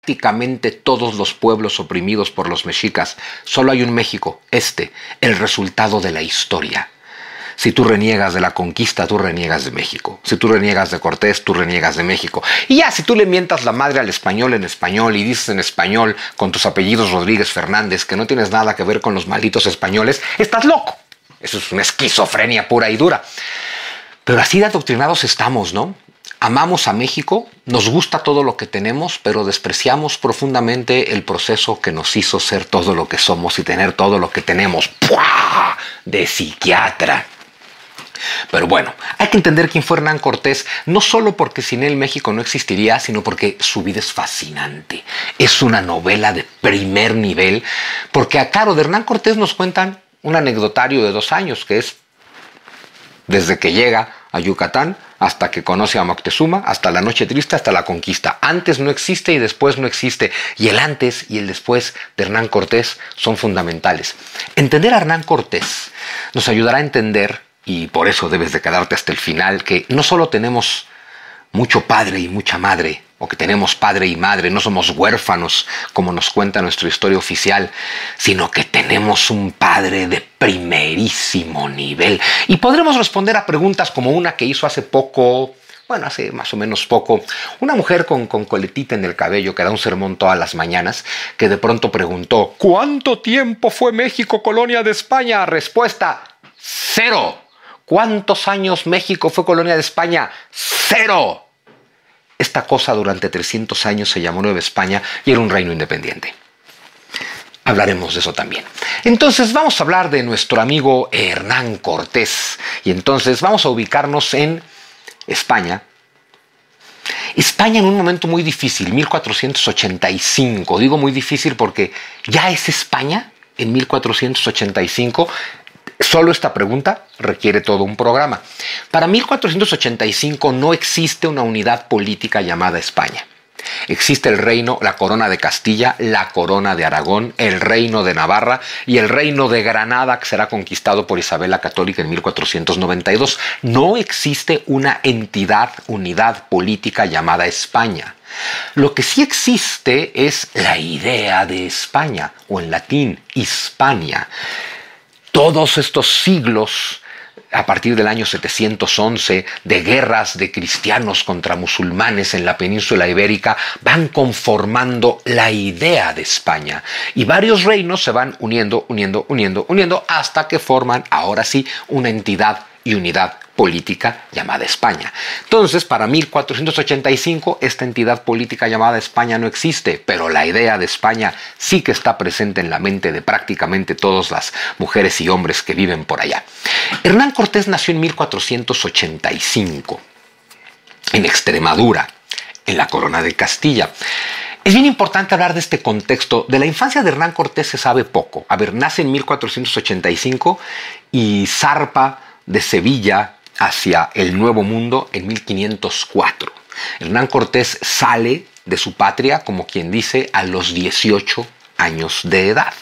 prácticamente todos los pueblos oprimidos por los mexicas. Solo hay un México, el resultado de la historia. Si tú reniegas de la conquista, tú reniegas de México. Si tú reniegas de Cortés, tú reniegas de México. Y ya, si tú le mientas la madre al español en español y dices en español con tus apellidos Rodríguez Fernández que no tienes nada que ver con los malditos españoles, estás loco. Eso es una esquizofrenia pura y dura. Pero así de adoctrinados estamos, ¿no? Amamos a México, nos gusta todo lo que tenemos, pero despreciamos profundamente el proceso que nos hizo ser todo lo que somos y tener todo lo que tenemos. ¡Puah! De psiquiatra. Pero bueno, hay que entender quién fue Hernán Cortés, no solo porque sin él México no existiría, sino porque su vida es fascinante. Es una novela de primer nivel, porque a Caro de Hernán Cortés nos cuentan un anecdotario de 2 años, que es desde que llega a Yucatán hasta que conoce a Moctezuma, hasta la noche triste, hasta la conquista. Antes no existe y después no existe. Y el antes y el después de Hernán Cortés son fundamentales. Entender a Hernán Cortés nos ayudará a entender, y por eso debes de quedarte hasta el final, que no solo tenemos mucho padre y mucha madre, o que tenemos padre y madre, no somos huérfanos, como nos cuenta nuestra historia oficial, sino que tenemos un padre de primerísimo nivel. Y podremos responder a preguntas como una que hizo hace poco, hace más o menos poco, una mujer con coletita en el cabello que da un sermón todas las mañanas, que de pronto preguntó: ¿cuánto tiempo fue México colonia de España? Respuesta: 0. ¿Cuántos años México fue colonia de España? 0. Esta cosa durante 300 años se llamó Nueva España y era un reino independiente. Hablaremos de eso también. Entonces vamos a hablar de nuestro amigo Hernán Cortés. Y entonces vamos a ubicarnos en España. España en un momento muy difícil, 1485. Digo muy difícil porque ya es España en 1485. Solo esta pregunta requiere todo un programa. Para 1485 no existe una unidad política llamada España. Existe el reino, la corona de Castilla, la corona de Aragón, el reino de Navarra y el reino de Granada, que será conquistado por Isabel la Católica en 1492. No existe una unidad política llamada España. Lo que sí existe es la idea de España, o en latín, Hispania. Todos estos siglos, a partir del año 711, de guerras de cristianos contra musulmanes en la península ibérica, van conformando la idea de España. Y varios reinos se van uniendo, hasta que forman, ahora sí, una entidad y unidad política llamada España. Entonces, para 1485, esta entidad política llamada España no existe, pero la idea de España sí que está presente en la mente de prácticamente todas las mujeres y hombres que viven por allá. Hernán Cortés nació en 1485, en Extremadura, en la corona de Castilla. Es bien importante hablar de este contexto. De la infancia de Hernán Cortés se sabe poco. Nace en 1485 y zarpa de Sevilla hacia el Nuevo Mundo en 1504. Hernán Cortés sale de su patria, como quien dice, a los 18 años de edad.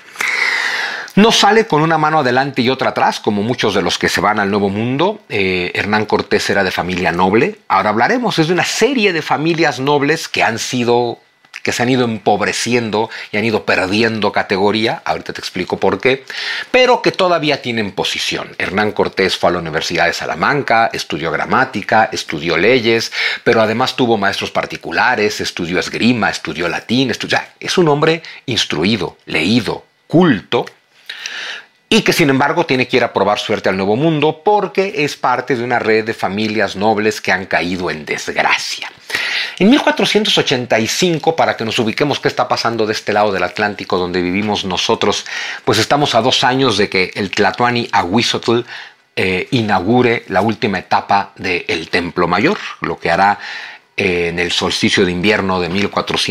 No sale con una mano adelante y otra atrás, como muchos de los que se van al Nuevo Mundo. Hernán Cortés era de familia noble. Ahora hablaremos, es de una serie de familias nobles que se han ido empobreciendo y han ido perdiendo categoría, ahorita te explico por qué, pero que todavía tienen posición. Hernán Cortés fue a la Universidad de Salamanca, estudió gramática, estudió leyes, pero además tuvo maestros particulares, estudió esgrima, estudió latín, es un hombre instruido, leído, culto, y que sin embargo tiene que ir a probar suerte al Nuevo Mundo porque es parte de una red de familias nobles que han caído en desgracia. En 1485, para que nos ubiquemos qué está pasando de este lado del Atlántico donde vivimos nosotros, pues estamos a 2 años de que el Tlatoani Ahuizotl inaugure la última etapa del Templo Mayor, lo que hará en el solsticio de invierno de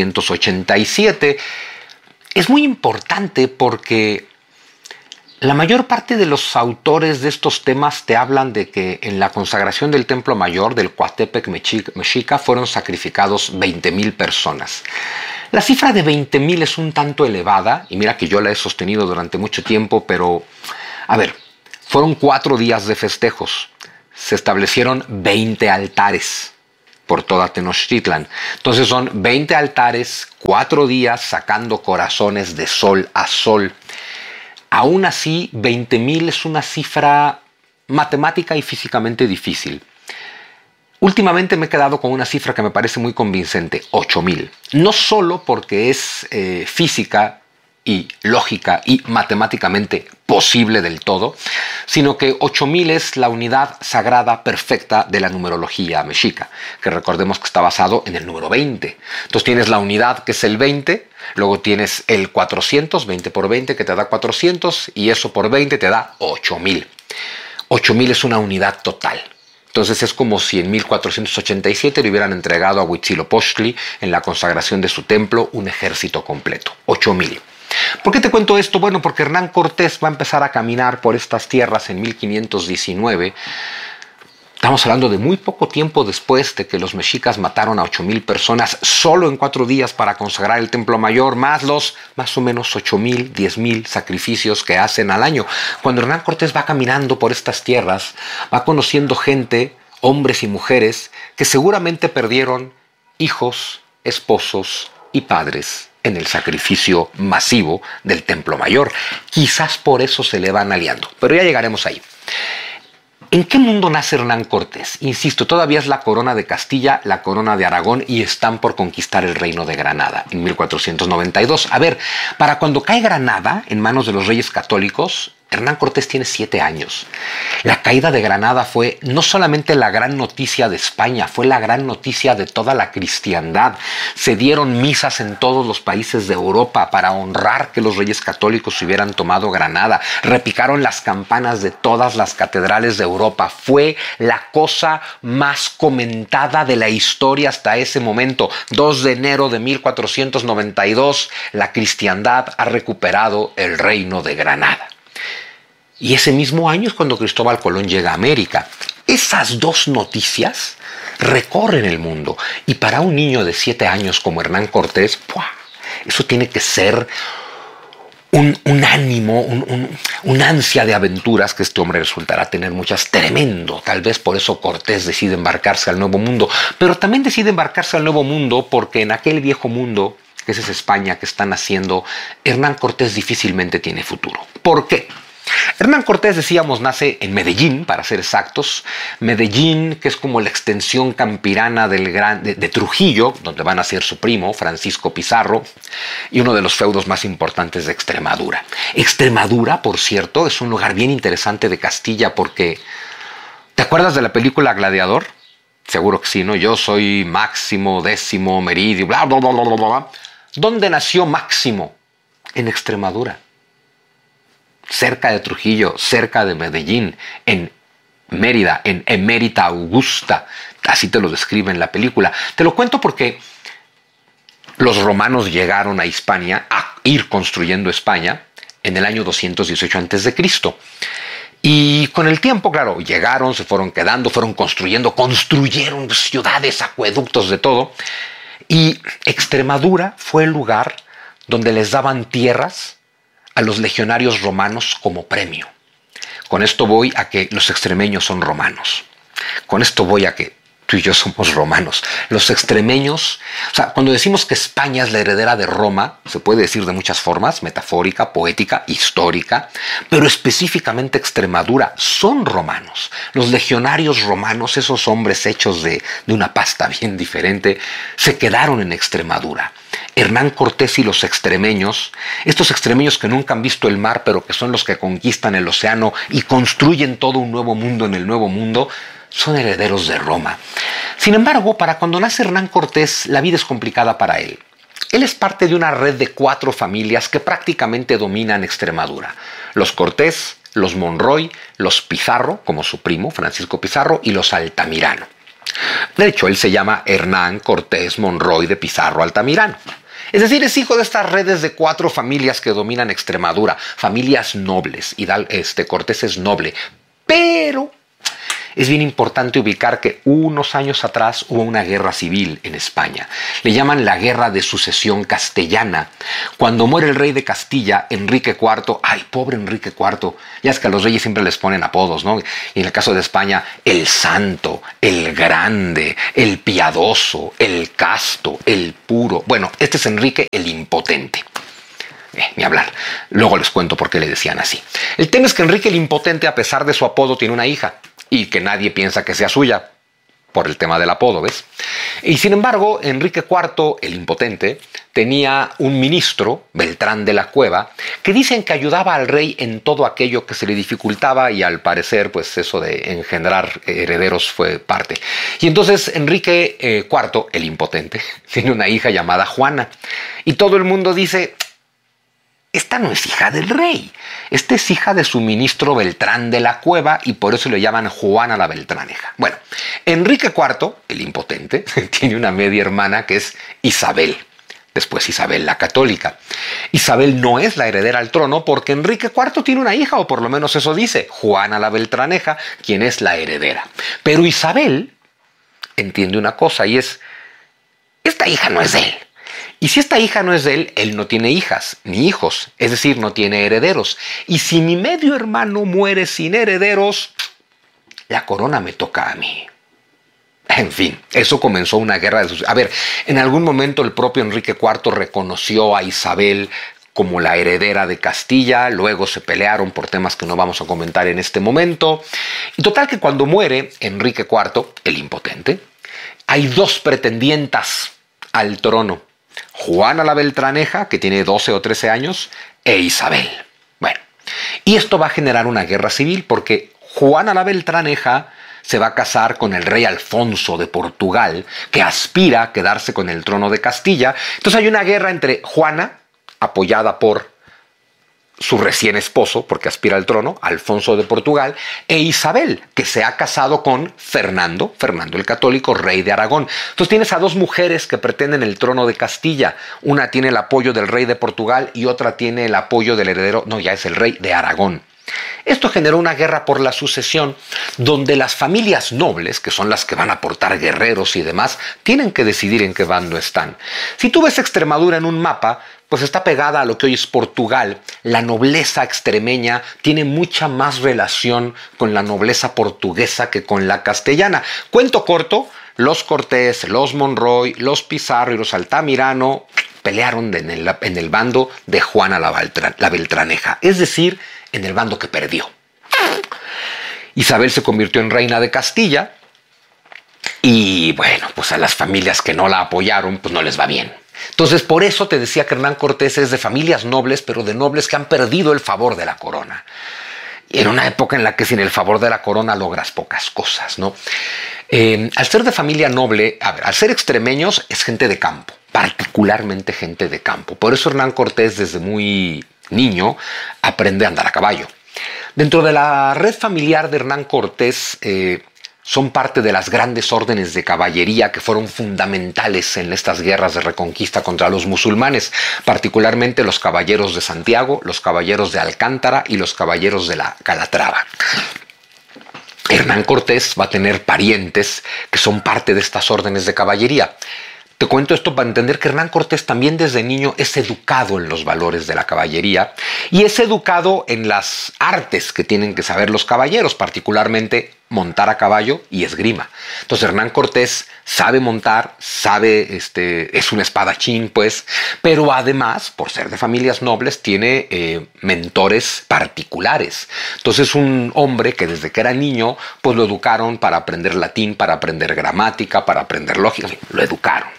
1487. Es muy importante porque la mayor parte de los autores de estos temas te hablan de que en la consagración del Templo Mayor del Coatepec Mexica fueron sacrificados 20,000 personas. La cifra de 20,000 es un tanto elevada, y mira que yo la he sostenido durante mucho tiempo, pero, fueron 4 días de festejos. Se establecieron 20 altares. por toda Tenochtitlan. Entonces son 20 altares, 4 días sacando corazones de sol a sol. Aún así, 20,000 es una cifra matemática y físicamente difícil. Últimamente me he quedado con una cifra que me parece muy convincente, 8,000. No solo porque es física y lógica y matemáticamente posible del todo, sino que 8,000 es la unidad sagrada perfecta de la numerología mexica, que recordemos que está basado en el número 20. Entonces tienes la unidad que es el 20, luego tienes el 400, 20 por 20 que te da 400 y eso por 20 te da 8,000. 8,000 es una unidad total. Entonces es como si en 1487 le hubieran entregado a Huitzilopochtli en la consagración de su templo un ejército completo, 8,000. ¿Por qué te cuento esto? Bueno, porque Hernán Cortés va a empezar a caminar por estas tierras en 1519. Estamos hablando de muy poco tiempo después de que los mexicas mataron a 8,000 personas solo en 4 días para consagrar el Templo Mayor, más los más o menos 8,000, 10,000 sacrificios que hacen al año. Cuando Hernán Cortés va caminando por estas tierras, va conociendo gente, hombres y mujeres, que seguramente perdieron hijos, esposos y padres en el sacrificio masivo del Templo Mayor. Quizás por eso se le van aliando, pero ya llegaremos ahí. ¿En qué mundo nace Hernán Cortés? Insisto, todavía es la corona de Castilla, la corona de Aragón y están por conquistar el reino de Granada en 1492. A ver, para cuando cae Granada en manos de los reyes católicos, Hernán Cortés tiene 7 años. La caída de Granada fue no solamente la gran noticia de España, fue la gran noticia de toda la cristiandad. Se dieron misas en todos los países de Europa para honrar que los reyes católicos hubieran tomado Granada. Repicaron las campanas de todas las catedrales de Europa. Fue la cosa más comentada de la historia hasta ese momento. 2 de enero de 1492, la cristiandad ha recuperado el reino de Granada. Y ese mismo año es cuando Cristóbal Colón llega a América. Esas 2 noticias recorren el mundo. Y para un niño de 7 años como Hernán Cortés, ¡puah!, eso tiene que ser un ánimo, un ansia de aventuras que este hombre resultará tener muchas. Tremendo. Tal vez por eso Cortés decide embarcarse al Nuevo Mundo. Pero también decide embarcarse al Nuevo Mundo porque en aquel viejo mundo, que es España, que están haciendo, Hernán Cortés difícilmente tiene futuro. ¿Por qué? Hernán Cortés, decíamos, nace en Medellín, para ser exactos. Medellín, que es como la extensión campirana de Trujillo, donde va a nacer su primo, Francisco Pizarro, y uno de los feudos más importantes de Extremadura. Extremadura, por cierto, es un lugar bien interesante de Castilla porque... ¿Te acuerdas de la película Gladiador? Seguro que sí, ¿no? Yo soy Máximo, Décimo, Meridio, bla, bla, bla, bla, bla, bla. ¿Dónde nació Máximo? En Extremadura. Cerca de Trujillo, cerca de Medellín, en Mérida, en Emérita Augusta. Así te lo describe en la película. Te lo cuento porque los romanos llegaron a Hispania, a ir construyendo España, en el año 218 a.C. Y con el tiempo, claro, llegaron, se fueron quedando, fueron construyeron ciudades, acueductos, de todo. Y Extremadura fue el lugar donde les daban tierras a los legionarios romanos como premio. Con esto voy a que los extremeños son romanos. Con esto voy a que tú y yo somos romanos. Los extremeños, o sea, cuando decimos que España es la heredera de Roma, se puede decir de muchas formas, metafórica, poética, histórica, pero específicamente Extremadura son romanos. Los legionarios romanos, esos hombres hechos de una pasta bien diferente, se quedaron en Extremadura. Hernán Cortés y los extremeños, estos extremeños que nunca han visto el mar, pero que son los que conquistan el océano y construyen todo un nuevo mundo en el nuevo mundo, son herederos de Roma. Sin embargo, para cuando nace Hernán Cortés, la vida es complicada para él. Él es parte de una red de 4 familias que prácticamente dominan Extremadura. Los Cortés, los Monroy, los Pizarro, como su primo, Francisco Pizarro, y los Altamirano. De hecho, él se llama Hernán Cortés Monroy de Pizarro Altamirano. Es decir, es hijo de estas redes de 4 familias que dominan Extremadura, familias nobles, y Cortés es noble, pero es bien importante ubicar que unos años atrás hubo una guerra civil en España. Le llaman la Guerra de Sucesión Castellana. Cuando muere el rey de Castilla, Enrique IV, ¡ay, pobre Enrique IV! Ya es que a los reyes siempre les ponen apodos, ¿no? Y en el caso de España, el Santo, el Grande, el Piadoso, el Casto, el Puro. Bueno, este es Enrique el Impotente. Ni hablar. Luego les cuento por qué le decían así. El tema es que Enrique el Impotente, a pesar de su apodo, tiene una hija y que nadie piensa que sea suya por el tema del apodo, ¿ves? Y sin embargo, Enrique IV, el Impotente, tenía un ministro, Beltrán de la Cueva, que dicen que ayudaba al rey en todo aquello que se le dificultaba y al parecer, pues eso de engendrar herederos fue parte. Y entonces Enrique IV, el Impotente, tiene una hija llamada Juana. Y todo el mundo dice: esta no es hija del rey, esta es hija de su ministro Beltrán de la Cueva y por eso le llaman Juana la Beltraneja. Bueno, Enrique IV, el Impotente, tiene una media hermana que es Isabel, después Isabel la Católica. Isabel no es la heredera al trono porque Enrique IV tiene una hija, o por lo menos eso dice, Juana la Beltraneja, quien es la heredera. Pero Isabel entiende una cosa y es: esta hija no es de él. Y si esta hija no es de él no tiene hijas ni hijos, es decir, no tiene herederos. Y si mi medio hermano muere sin herederos, la corona me toca a mí. En fin, eso comenzó una guerra de sucesión. A ver, en algún momento el propio Enrique IV reconoció a Isabel como la heredera de Castilla, luego se pelearon por temas que no vamos a comentar en este momento. Y total que cuando muere Enrique IV, el Impotente, hay dos pretendientas al trono: Juana la Beltraneja, que tiene 12 o 13 años, e Isabel. Bueno, y esto va a generar una guerra civil porque Juana la Beltraneja se va a casar con el rey Alfonso de Portugal, que aspira a quedarse con el trono de Castilla. Entonces hay una guerra entre Juana, apoyada por su recién esposo, porque aspira al trono, Alfonso de Portugal, e Isabel, que se ha casado con Fernando el Católico, rey de Aragón. Entonces tienes a dos mujeres que pretenden el trono de Castilla. Una tiene el apoyo del rey de Portugal y otra tiene el apoyo del heredero, no, ya es el rey de Aragón. Esto generó una guerra por la sucesión, donde las familias nobles, que son las que van a aportar guerreros y demás, tienen que decidir en qué bando están. Si tú ves Extremadura en un mapa, pues está pegada a lo que hoy es Portugal. La nobleza extremeña tiene mucha más relación con la nobleza portuguesa que con la castellana. Cuento corto: los Cortés, los Monroy, los Pizarro y los Altamirano pelearon en el bando de Juana la Beltraneja, es decir, en el bando que perdió. Isabel se convirtió en reina de Castilla y bueno, pues a las familias que no la apoyaron, pues no les va bien. Entonces, por eso te decía que Hernán Cortés es de familias nobles, pero de nobles que han perdido el favor de la corona. Y en una época en la que sin el favor de la corona logras pocas cosas, ¿no? Al ser de familia noble, a ver, al ser extremeños, es gente de campo, particularmente gente de campo. Por eso Hernán Cortés, desde muy niño, aprende a andar a caballo. Dentro de la red familiar de Hernán Cortés, son parte de las grandes órdenes de caballería que fueron fundamentales en estas guerras de reconquista contra los musulmanes, particularmente los caballeros de Santiago, los caballeros de Alcántara y los caballeros de la Calatrava. Hernán Cortés va a tener parientes que son parte de estas órdenes de caballería. Te cuento esto para entender que Hernán Cortés también desde niño es educado en los valores de la caballería y es educado en las artes que tienen que saber los caballeros, particularmente montar a caballo y esgrima. Entonces Hernán Cortés sabe montar, es un espadachín, pues, pero además, por ser de familias nobles, tiene mentores particulares. Entonces un hombre que desde que era niño, pues lo educaron para aprender latín, para aprender gramática, para aprender lógica, lo educaron.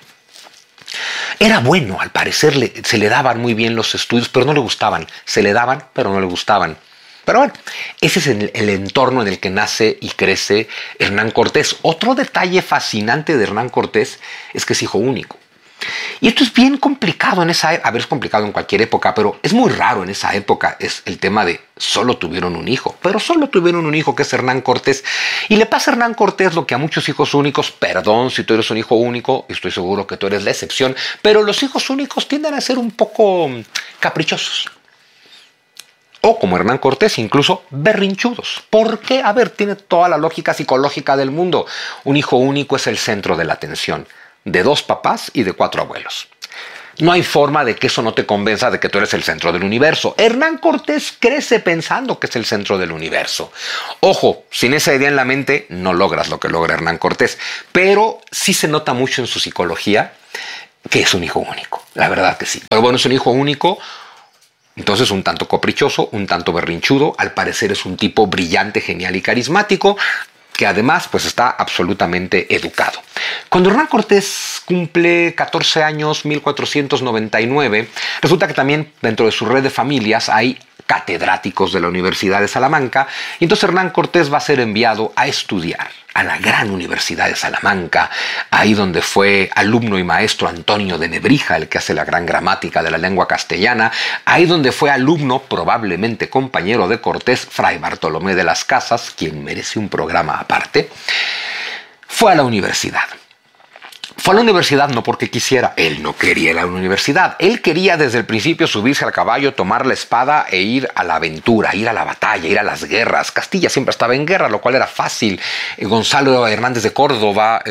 Era bueno, al parecer se le daban muy bien los estudios, pero no le gustaban. Se le daban, pero no le gustaban. Pero bueno, ese es el entorno en el que nace y crece Hernán Cortés. Otro detalle fascinante de Hernán Cortés es que es hijo único. Y esto es bien complicado en esa época. A ver, es complicado en cualquier época, pero es muy raro en esa época. Es el tema de solo tuvieron un hijo, pero solo tuvieron un hijo que es Hernán Cortés. Y le pasa a Hernán Cortés lo que a muchos hijos únicos, perdón si tú eres un hijo único, estoy seguro que tú eres la excepción, pero los hijos únicos tienden a ser un poco caprichosos. O como Hernán Cortés, incluso berrinchudos. ¿Por qué? A ver, tiene toda la lógica psicológica del mundo. Un hijo único es el centro de la atención, de 2 papás y de 4 abuelos. No hay forma de que eso no te convenza de que tú eres el centro del universo. Hernán Cortés crece pensando que es el centro del universo. Ojo, sin esa idea en la mente no logras lo que logra Hernán Cortés, pero sí se nota mucho en su psicología que es un hijo único. La verdad que sí. Pero bueno, es un hijo único. Entonces, un tanto caprichoso, un tanto berrinchudo, al parecer es un tipo brillante, genial y carismático, que además pues está absolutamente educado. Cuando Hernán Cortés cumple 14 años, 1499, resulta que también dentro de su red de familias hay catedráticos de la Universidad de Salamanca, y entonces Hernán Cortés va a ser enviado a estudiar a la gran Universidad de Salamanca, ahí donde fue alumno y maestro Antonio de Nebrija, el que hace la gran gramática de la lengua castellana, ahí donde fue alumno, probablemente compañero de Cortés, Fray Bartolomé de las Casas, quien merece un programa aparte. Fue a la universidad. Fue a la universidad no porque quisiera, él no quería ir a la universidad, él quería desde el principio subirse al caballo, tomar la espada e ir a la aventura, ir a la batalla, ir a las guerras. Castilla siempre estaba en guerra, lo cual era fácil. Gonzalo Fernández de Córdoba,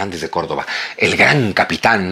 el gran capitán,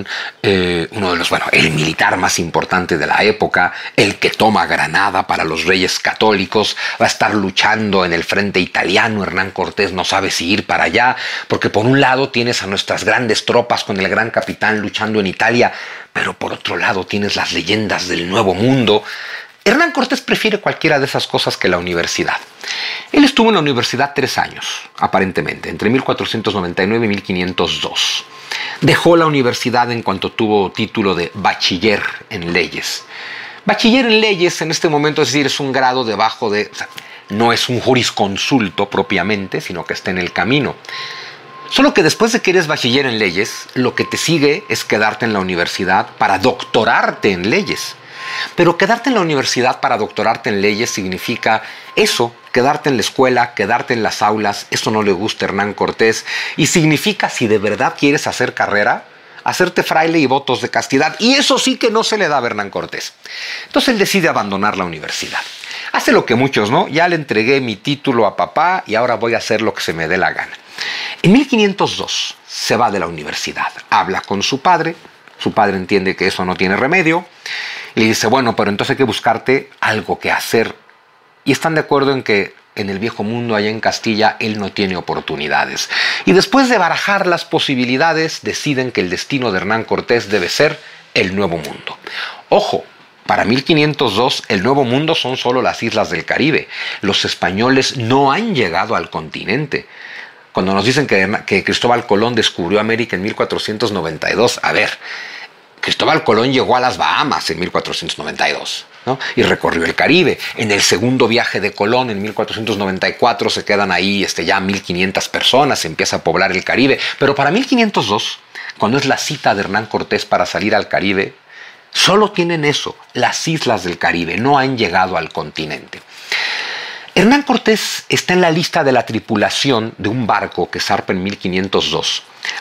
uno de los, el militar más importante de la época, el que toma Granada para los reyes católicos, va a estar luchando en el frente italiano. Hernán Cortés no sabe si ir para allá, porque por un lado tienes a nuestras grandes tropas con el gran capitán luchando en Italia, pero por otro lado tienes las leyendas del Nuevo Mundo. Hernán Cortés prefiere cualquiera de esas cosas que la universidad. Él estuvo en la universidad 3 años, aparentemente, entre 1499 y 1502. Dejó la universidad en cuanto tuvo título de bachiller en leyes. Bachiller en leyes en este momento, es decir, es un grado debajo de... no es un jurisconsulto propiamente, sino que está en el camino. Solo que después de que eres bachiller en leyes, lo que te sigue es quedarte en la universidad para doctorarte en leyes. Pero quedarte en la universidad para doctorarte en leyes significa eso, quedarte en la escuela, quedarte en las aulas. Eso no le gusta a Hernán Cortés. Y significa, si de verdad quieres hacer carrera, hacerte fraile y votos de castidad. Y eso sí que no se le da a Hernán Cortés. Entonces él decide abandonar la universidad. Hace lo que muchos, ¿no? Ya le entregué mi título a papá y ahora voy a hacer lo que se me dé la gana. En 1502 se va de la universidad, habla con su padre entiende que eso no tiene remedio, y le dice, bueno, pero entonces hay que buscarte algo que hacer. Y están de acuerdo en que en el viejo mundo, allá en Castilla, él no tiene oportunidades. Y después de barajar las posibilidades, deciden que el destino de Hernán Cortés debe ser el Nuevo Mundo. Ojo, para 1502 el Nuevo Mundo son solo las islas del Caribe. Los españoles no han llegado al continente. Cuando nos dicen que Cristóbal Colón descubrió América en 1492, a ver, Cristóbal Colón llegó a las Bahamas en 1492, ¿no? Y recorrió el Caribe. En el segundo viaje de Colón, en 1494, se quedan ahí ya 1500 personas, se empieza a poblar el Caribe. Pero para 1502, cuando es la cita de Hernán Cortés para salir al Caribe, solo tienen eso, las islas del Caribe, no han llegado al continente. Hernán Cortés está en la lista de la tripulación de un barco que zarpa en 1502,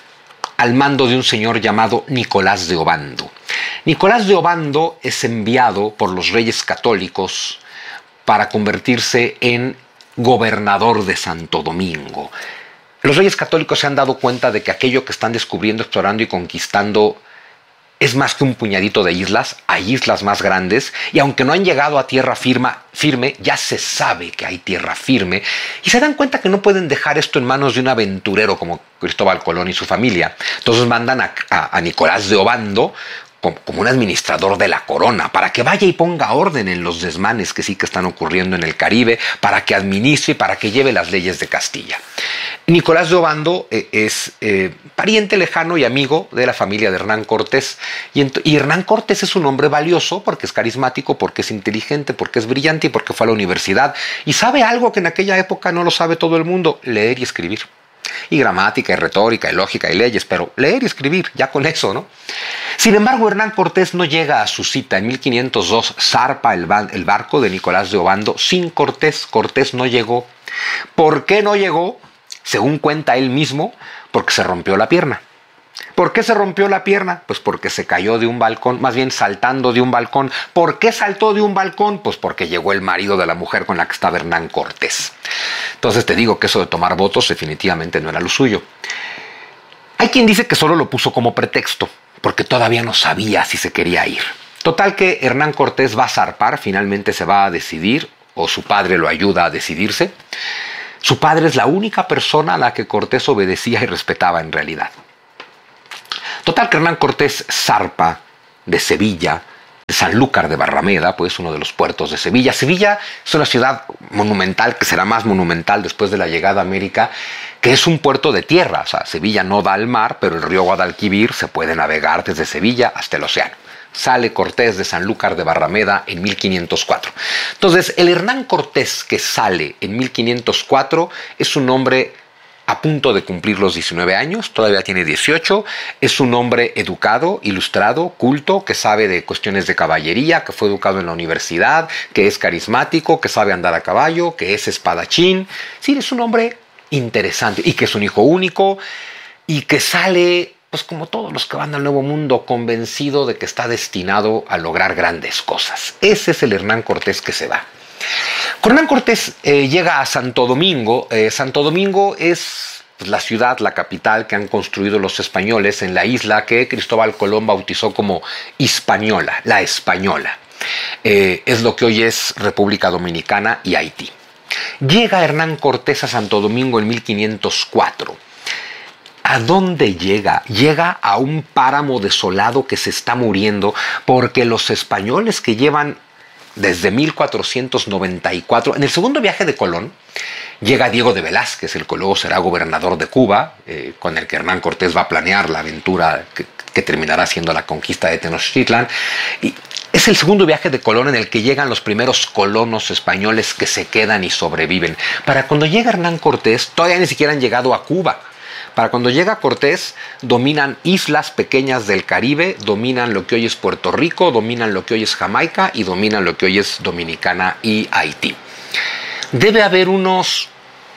al mando de un señor llamado Nicolás de Obando. Nicolás de Obando es enviado por los reyes católicos para convertirse en gobernador de Santo Domingo. Los reyes católicos se han dado cuenta de que aquello que están descubriendo, explorando y conquistando es más que un puñadito de islas, hay islas más grandes, y aunque no han llegado a tierra firme, ya se sabe que hay tierra firme, y se dan cuenta que no pueden dejar esto en manos de un aventurero como Cristóbal Colón y su familia. Entonces mandan a Nicolás de Obando como un administrador de la corona, para que vaya y ponga orden en los desmanes que sí que están ocurriendo en el Caribe, para que administre y para que lleve las leyes de Castilla. Nicolás de Obando es pariente lejano y amigo de la familia de Hernán Cortés. Y Hernán Cortés es un hombre valioso porque es carismático, porque es inteligente, porque es brillante y porque fue a la universidad. Y sabe algo que en aquella época no lo sabe todo el mundo: leer y escribir. Y gramática, y retórica, y lógica, y leyes, pero leer y escribir, ya con eso, ¿no? Sin embargo, Hernán Cortés no llega a su cita. En 1502 zarpa el barco de Nicolás de Obando sin Cortés. Cortés no llegó. ¿Por qué no llegó? Según cuenta él mismo, porque se rompió la pierna. ¿Por qué se rompió la pierna? Pues porque se cayó de un balcón, más bien saltando de un balcón. ¿Por qué saltó de un balcón? Pues porque llegó el marido de la mujer con la que estaba Hernán Cortés. Entonces te digo que eso de tomar votos definitivamente no era lo suyo. Hay quien dice que solo lo puso como pretexto, porque todavía no sabía si se quería ir. Total que Hernán Cortés va a zarpar, finalmente se va a decidir, o su padre lo ayuda a decidirse. Su padre es la única persona a la que Cortés obedecía y respetaba en realidad. Total que Hernán Cortés zarpa de Sevilla, de Sanlúcar de Barrameda, pues uno de los puertos de Sevilla. Sevilla es una ciudad monumental, que será más monumental después de la llegada a América, que es un puerto de tierra. O sea, Sevilla no da al mar, pero el río Guadalquivir se puede navegar desde Sevilla hasta el océano. Sale Cortés de Sanlúcar de Barrameda en 1504. Entonces, el Hernán Cortés que sale en 1504 es un hombre a punto de cumplir los 19 años, todavía tiene 18, es un hombre educado, ilustrado, culto, que sabe de cuestiones de caballería, que fue educado en la universidad, que es carismático, que sabe andar a caballo, que es espadachín. Sí, es un hombre interesante y que es un hijo único y que sale, pues como todos los que van al Nuevo Mundo, convencido de que está destinado a lograr grandes cosas. Ese es el Hernán Cortés que se va. Hernán Cortés llega a Santo Domingo. Santo Domingo es la ciudad, la capital que han construido los españoles en la isla que Cristóbal Colón bautizó como Hispaniola, la Española. Es lo que hoy es República Dominicana y Haití. Llega Hernán Cortés a Santo Domingo en 1504. ¿A dónde llega? Llega a un páramo desolado que se está muriendo porque los españoles que llevan desde 1494, en el segundo viaje de Colón, llega Diego de Velázquez, el que luego será gobernador de Cuba, con el que Hernán Cortés va a planear la aventura que terminará siendo la conquista de Tenochtitlan. Y es el segundo viaje de Colón en el que llegan los primeros colonos españoles que se quedan y sobreviven. Para cuando llega Hernán Cortés, todavía ni siquiera han llegado a Cuba. Para cuando llega Cortés, dominan islas pequeñas del Caribe, dominan lo que hoy es Puerto Rico, dominan lo que hoy es Jamaica y dominan lo que hoy es Dominicana y Haití. Debe haber unos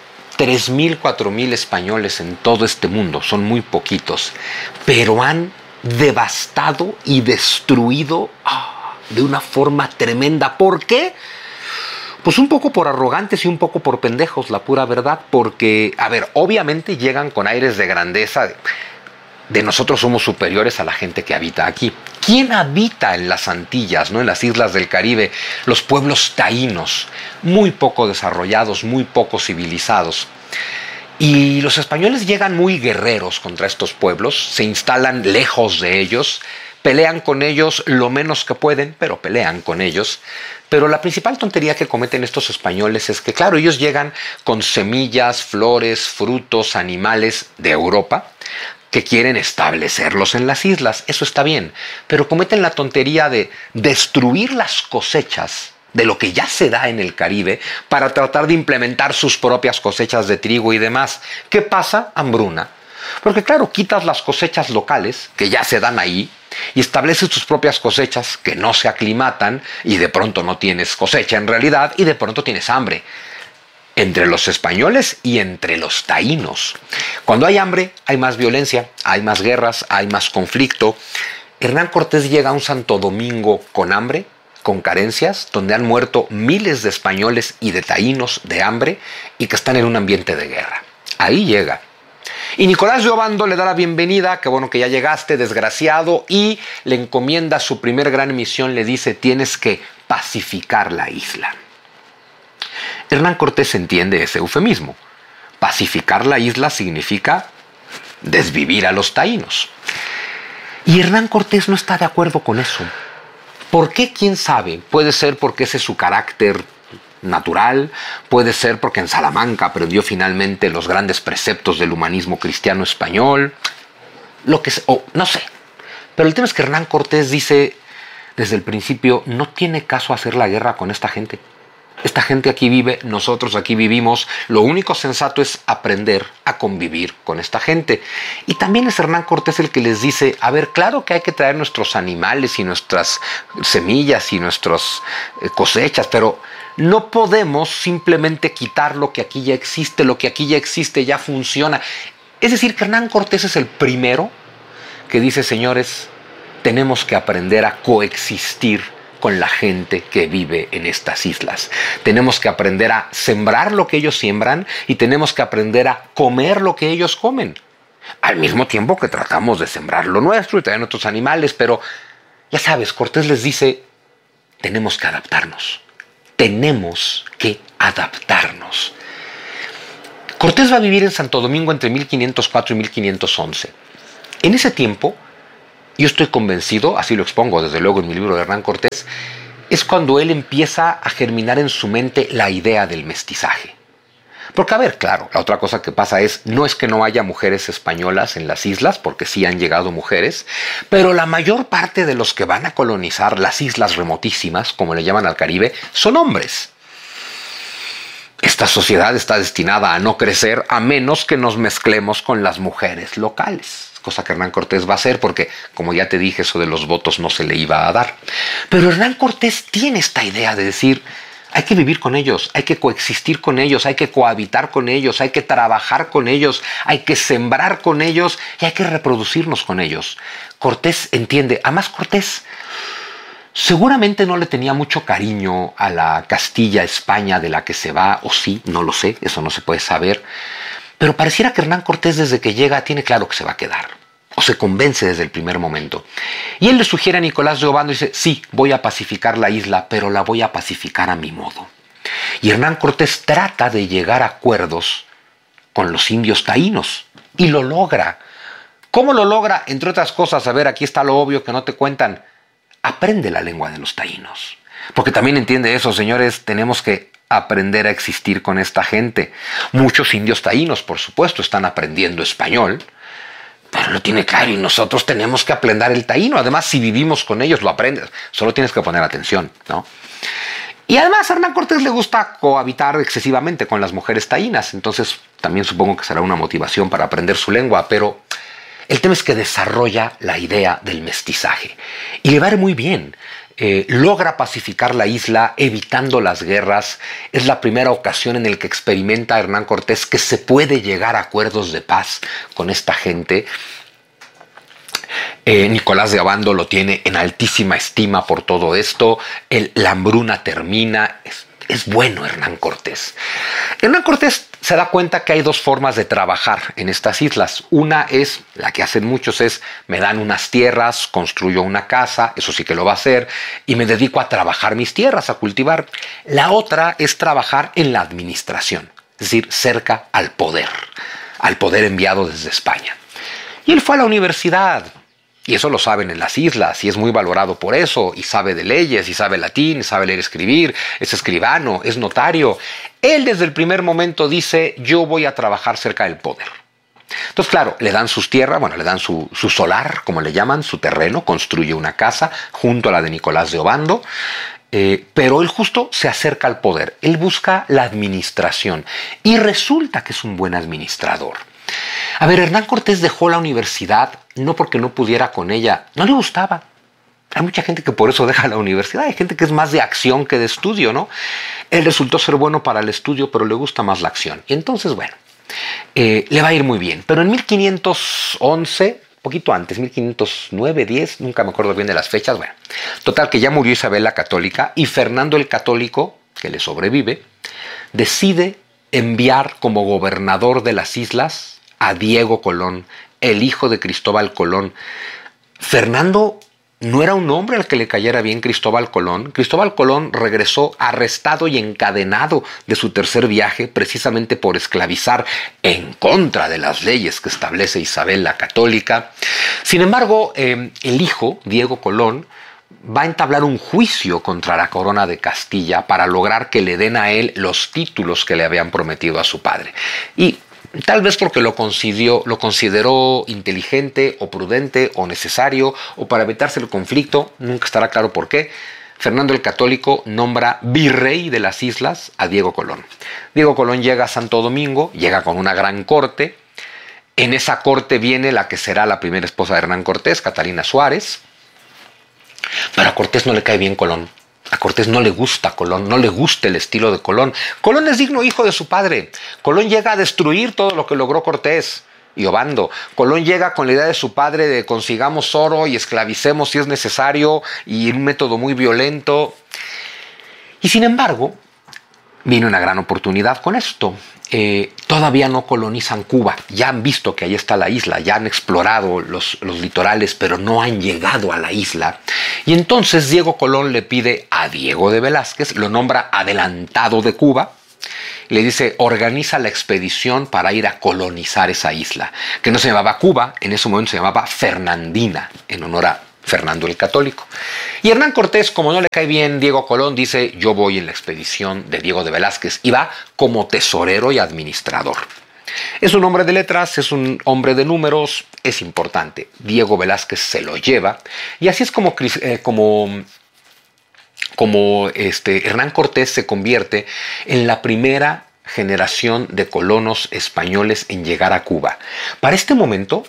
3.000, 4.000 españoles en todo este mundo, son muy poquitos, pero han devastado y destruido de una forma tremenda. ¿Por qué? Pues un poco por arrogantes y un poco por pendejos, la pura verdad, porque, a ver, obviamente llegan con aires de grandeza, de nosotros somos superiores a la gente que habita aquí. ¿Quién habita en las Antillas, ¿no? En las islas del Caribe? Los pueblos taínos, muy poco desarrollados, muy poco civilizados. Y los españoles llegan muy guerreros contra estos pueblos, se instalan lejos de ellos, pelean con ellos lo menos que pueden, pero pelean con ellos. Pero la principal tontería que cometen estos españoles es que, claro, ellos llegan con semillas, flores, frutos, animales de Europa que quieren establecerlos en las islas. Eso está bien, pero cometen la tontería de destruir las cosechas de lo que ya se da en el Caribe para tratar de implementar sus propias cosechas de trigo y demás. ¿Qué pasa? Hambruna. Porque claro, quitas las cosechas locales que ya se dan ahí y estableces tus propias cosechas que no se aclimatan y de pronto no tienes cosecha en realidad y de pronto tienes hambre. Entre los españoles y entre los taínos. Cuando hay hambre, hay más violencia, hay más guerras, hay más conflicto. Hernán Cortés llega a un Santo Domingo con hambre, con carencias, donde han muerto miles de españoles y de taínos de hambre y que están en un ambiente de guerra. Ahí llega. Y Nicolás de Obando le da la bienvenida, que bueno que ya llegaste, desgraciado, y le encomienda su primer gran misión, le dice, tienes que pacificar la isla. Hernán Cortés entiende ese eufemismo. Pacificar la isla significa desvivir a los taínos. Y Hernán Cortés no está de acuerdo con eso. ¿Por qué? ¿Quién sabe? Puede ser porque ese es su carácter natural, puede ser porque en Salamanca aprendió finalmente los grandes preceptos del humanismo cristiano español, lo que no sé. Pero el tema es que Hernán Cortés dice desde el principio, no tiene caso hacer la guerra con esta gente. Esta gente aquí vive, nosotros aquí vivimos, lo único sensato es aprender a convivir con esta gente. Y también es Hernán Cortés el que les dice, a ver, claro que hay que traer nuestros animales y nuestras semillas y nuestras cosechas, pero no podemos simplemente quitar lo que aquí ya existe ya funciona. Es decir, que Hernán Cortés es el primero que dice, señores, tenemos que aprender a coexistir con la gente que vive en estas islas. Tenemos que aprender a sembrar lo que ellos siembran y tenemos que aprender a comer lo que ellos comen. Al mismo tiempo que tratamos de sembrar lo nuestro y también otros animales, pero ya sabes, Cortés les dice, tenemos que adaptarnos. Tenemos que adaptarnos. Cortés va a vivir en Santo Domingo entre 1504 y 1511. En ese tiempo, yo estoy convencido, así lo expongo desde luego en mi libro de Hernán Cortés, es cuando él empieza a germinar en su mente la idea del mestizaje. Porque, a ver, claro, la otra cosa que pasa no es que no haya mujeres españolas en las islas, porque sí han llegado mujeres, pero la mayor parte de los que van a colonizar las islas remotísimas, como le llaman al Caribe, son hombres. Esta sociedad está destinada a no crecer a menos que nos mezclemos con las mujeres locales, cosa que Hernán Cortés va a hacer porque, como ya te dije, eso de los votos no se le iba a dar. Pero Hernán Cortés tiene esta idea de decir, hay que vivir con ellos, hay que coexistir con ellos, hay que cohabitar con ellos, hay que trabajar con ellos, hay que sembrar con ellos y hay que reproducirnos con ellos. Cortés entiende, además Cortés seguramente no le tenía mucho cariño a la Castilla, España de la que se va, o sí, no lo sé, eso no se puede saber, pero pareciera que Hernán Cortés desde que llega tiene claro que se va a quedar, o se convence desde el primer momento. Y él le sugiere a Nicolás de Obando y dice, sí, voy a pacificar la isla, pero la voy a pacificar a mi modo. Y Hernán Cortés trata de llegar a acuerdos con los indios taínos, y lo logra. ¿Cómo lo logra? Entre otras cosas, a ver, aquí está lo obvio que no te cuentan. Aprende la lengua de los taínos. Porque también entiende eso, señores, tenemos que aprender a existir con esta gente. Muchos indios taínos, por supuesto, están aprendiendo español, pero lo tiene claro y nosotros tenemos que aprender el taíno. Además, si vivimos con ellos, lo aprendes. Solo tienes que poner atención, ¿no? Y además a Hernán Cortés le gusta cohabitar excesivamente con las mujeres taínas. Entonces, también supongo que será una motivación para aprender su lengua, pero el tema es que desarrolla la idea del mestizaje y le va a ir muy bien. Logra pacificar la isla evitando las guerras. Es la primera ocasión en la que experimenta Hernán Cortés que se puede llegar a acuerdos de paz con esta gente. Nicolás de Obando lo tiene en altísima estima por todo esto. La hambruna termina. Es bueno Hernán Cortés. Hernán Cortés se da cuenta que hay dos formas de trabajar en estas islas. Una es, la que hacen muchos, es me dan unas tierras, construyo una casa, eso sí que lo va a hacer, y me dedico a trabajar mis tierras, a cultivar. La otra es trabajar en la administración, es decir, cerca al poder enviado desde España. Y él fue a la universidad. Y eso lo saben en las islas, y es muy valorado por eso, y sabe de leyes, y sabe latín, y sabe leer y escribir, es escribano, es notario. Él desde el primer momento dice, yo voy a trabajar cerca del poder. Entonces, claro, le dan sus tierras, le dan su solar, como le llaman, su terreno, construye una casa junto a la de Nicolás de Obando, pero él justo se acerca al poder, él busca la administración, y resulta que es un buen administrador. A ver, Hernán Cortés dejó la universidad no porque no pudiera con ella, no le gustaba. Hay mucha gente que por eso deja la universidad, hay gente que es más de acción que de estudio, ¿no? Él resultó ser bueno para el estudio, pero le gusta más la acción. Y entonces, bueno, le va a ir muy bien. Pero en 1511, poquito antes, 1509, 10, nunca me acuerdo bien de las fechas, bueno, total que ya murió Isabel la Católica y Fernando el Católico, que le sobrevive, decide enviar como gobernador de las islas a Diego Colón, el hijo de Cristóbal Colón. Fernando no era un hombre al que le cayera bien Cristóbal Colón. Cristóbal Colón regresó arrestado y encadenado de su tercer viaje precisamente por esclavizar en contra de las leyes que establece Isabel la Católica. Sin embargo, el hijo, Diego Colón, va a entablar un juicio contra la corona de Castilla para lograr que le den a él los títulos que le habían prometido a su padre. Y tal vez porque lo consideró inteligente o prudente o necesario o para evitarse el conflicto, nunca estará claro por qué, Fernando el Católico nombra virrey de las islas a Diego Colón. Diego Colón llega a Santo Domingo, llega con una gran corte. En esa corte viene la que será la primera esposa de Hernán Cortés, Catalina Suárez. Pero a Cortés no le cae bien Colón. A Cortés no le gusta Colón, no le gusta el estilo de Colón. Colón es digno hijo de su padre. Colón llega a destruir todo lo que logró Cortés. y Obando. Colón llega con la idea de su padre de consigamos oro y esclavicemos si es necesario, y un método muy violento. Y sin embargo, viene una gran oportunidad con esto. Todavía no colonizan Cuba, ya han visto que ahí está la isla, ya han explorado los litorales, pero no han llegado a la isla. Y entonces Diego Colón le pide a Diego de Velázquez, lo nombra adelantado de Cuba, le dice, organiza la expedición para ir a colonizar esa isla, que no se llamaba Cuba, en ese momento se llamaba Fernandina, en honor a Fernando el Católico. Y Hernán Cortés, como no le cae bien Diego Colón, dice, yo voy en la expedición de Diego de Velázquez, y va como tesorero y administrador. Es un hombre de letras, es un hombre de números, es importante. Diego Velázquez se lo lleva, y así es como Hernán Cortés se convierte en la primera generación de colonos españoles en llegar a Cuba. Para este momento,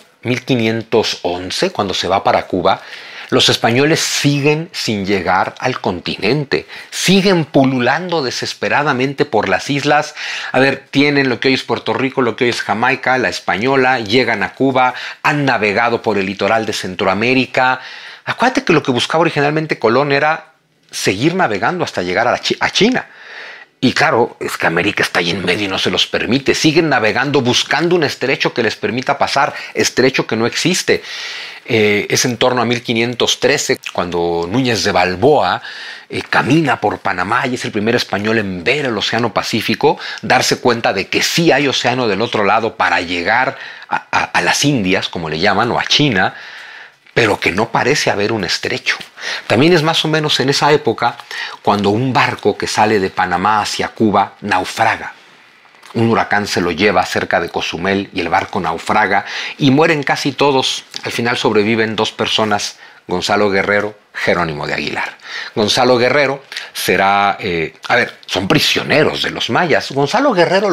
1511, cuando se va para Cuba, los españoles siguen sin llegar al continente, siguen pululando desesperadamente por las islas. A ver, tienen lo que hoy es Puerto Rico, lo que hoy es Jamaica, la Española, llegan a Cuba, han navegado por el litoral de Centroamérica. Acuérdate que lo que buscaba originalmente Colón era seguir navegando hasta llegar a China. Y claro, es que América está ahí en medio y no se los permite. Siguen navegando buscando un estrecho que les permita pasar, estrecho que no existe. Es en torno a 1513 cuando Núñez de Balboa camina por Panamá y es el primer español en ver el Océano Pacífico, darse cuenta de que sí hay océano del otro lado para llegar a las Indias, como le llaman, o a China, pero que no parece haber un estrecho. También es más o menos en esa época cuando un barco que sale de Panamá hacia Cuba naufraga. Un huracán se lo lleva cerca de Cozumel y el barco naufraga y mueren casi todos. Al final sobreviven 2 personas, Gonzalo Guerrero, Jerónimo de Aguilar. Gonzalo Guerrero será, son prisioneros de los mayas. Gonzalo Guerrero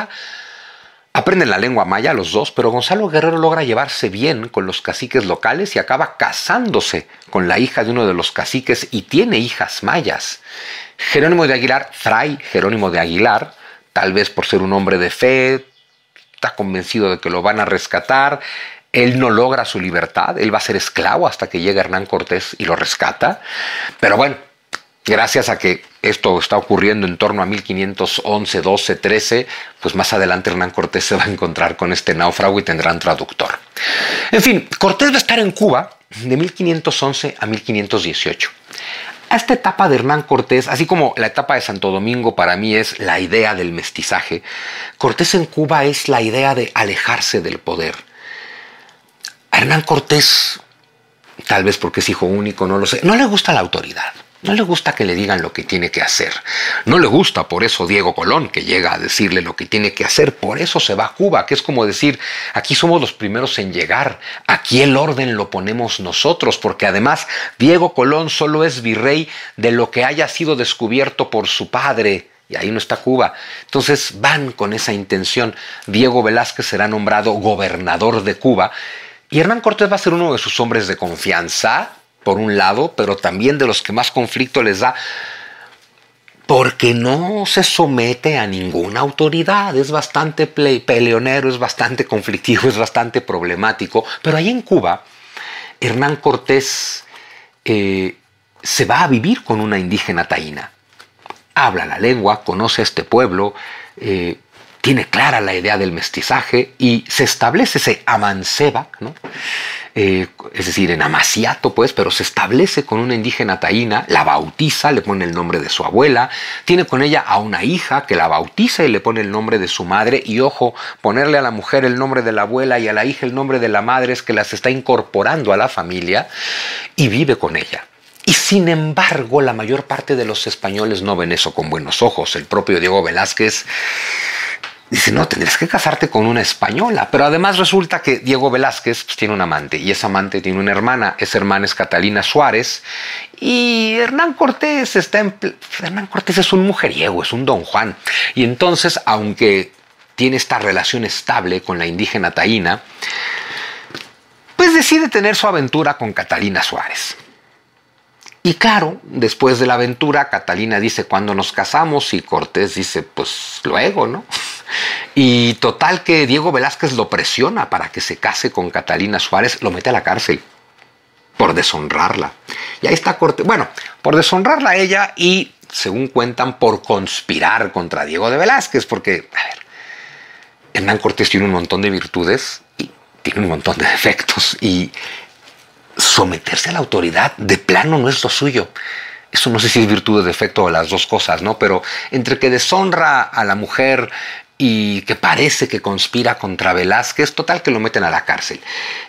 aprenden la lengua maya los dos, pero Gonzalo Guerrero logra llevarse bien con los caciques locales y acaba casándose con la hija de uno de los caciques y tiene hijas mayas. Jerónimo de Aguilar, Fray Jerónimo de Aguilar, tal vez por ser un hombre de fe, está convencido de que lo van a rescatar. Él no logra su libertad, él va a ser esclavo hasta que llega Hernán Cortés y lo rescata. Pero bueno, gracias a que esto está ocurriendo en torno a 1511, 12, 13, pues más adelante Hernán Cortés se va a encontrar con este náufrago y tendrán traductor. En fin, Cortés va a estar en Cuba de 1511 a 1518. A esta etapa de Hernán Cortés, así como la etapa de Santo Domingo para mí es la idea del mestizaje, Cortés en Cuba es la idea de alejarse del poder. A Hernán Cortés, tal vez porque es hijo único, no lo sé, no le gusta la autoridad. No le gusta que le digan lo que tiene que hacer. No le gusta por eso Diego Colón, que llega a decirle lo que tiene que hacer. Por eso se va a Cuba, que es como decir, aquí somos los primeros en llegar. Aquí el orden lo ponemos nosotros, porque además Diego Colón solo es virrey de lo que haya sido descubierto por su padre. Y ahí no está Cuba. Entonces van con esa intención. Diego Velázquez será nombrado gobernador de Cuba. Y Hernán Cortés va a ser uno de sus hombres de confianza, por un lado, pero también de los que más conflicto les da, porque no se somete a ninguna autoridad, es bastante peleonero, es bastante conflictivo, es bastante problemático. Pero ahí en Cuba, Hernán Cortés se va a vivir con una indígena taína. Habla la lengua, conoce a este pueblo, tiene clara la idea del mestizaje y se establece, se amanceba, ¿no? Es decir, en amaciato, pues, pero se establece con una indígena taína, la bautiza, le pone el nombre de su abuela, tiene con ella a una hija que la bautiza y le pone el nombre de su madre, y ojo, ponerle a la mujer el nombre de la abuela y a la hija el nombre de la madre es que las está incorporando a la familia y vive con ella. Y sin embargo, la mayor parte de los españoles no ven eso con buenos ojos. El propio Diego Velázquez dice, no, tendrías que casarte con una española. Pero además resulta que Diego Velázquez pues, tiene un amante, y esa amante tiene una hermana. Esa hermana es Catalina Suárez. Y Hernán Cortés Hernán Cortés es un mujeriego, es un don Juan. Y entonces, aunque tiene esta relación estable con la indígena taína, pues decide tener su aventura con Catalina Suárez. Y claro, después de la aventura, Catalina dice, ¿cuándo nos casamos? Y Cortés dice, pues luego, ¿no? Y total que Diego Velázquez lo presiona para que se case con Catalina Suárez, lo mete a la cárcel por deshonrarla. Y ahí está Cortés, bueno, por deshonrarla a ella y, según cuentan, por conspirar contra Diego de Velázquez, porque, a ver, Hernán Cortés tiene un montón de virtudes y tiene un montón de defectos, y someterse a la autoridad de plano no es lo suyo. Eso no sé si es virtud o defecto o las dos cosas, ¿no? Pero entre que deshonra a la mujer y que parece que conspira contra Velázquez, total que lo meten a la cárcel.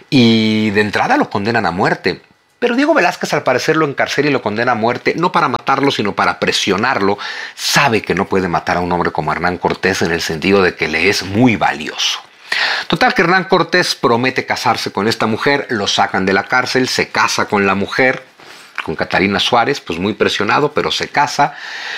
Y de entrada lo condenan a muerte. Pero Diego Velázquez, al parecer, lo encarcela y lo condena a muerte, no para matarlo, sino para presionarlo. Sabe que no puede matar a un hombre como Hernán Cortés, en el sentido de que le es muy valioso. Total que Hernán Cortés promete casarse con esta mujer, lo sacan de la cárcel, se casa con la mujer, con Catalina Suárez, pues muy presionado, pero se casa,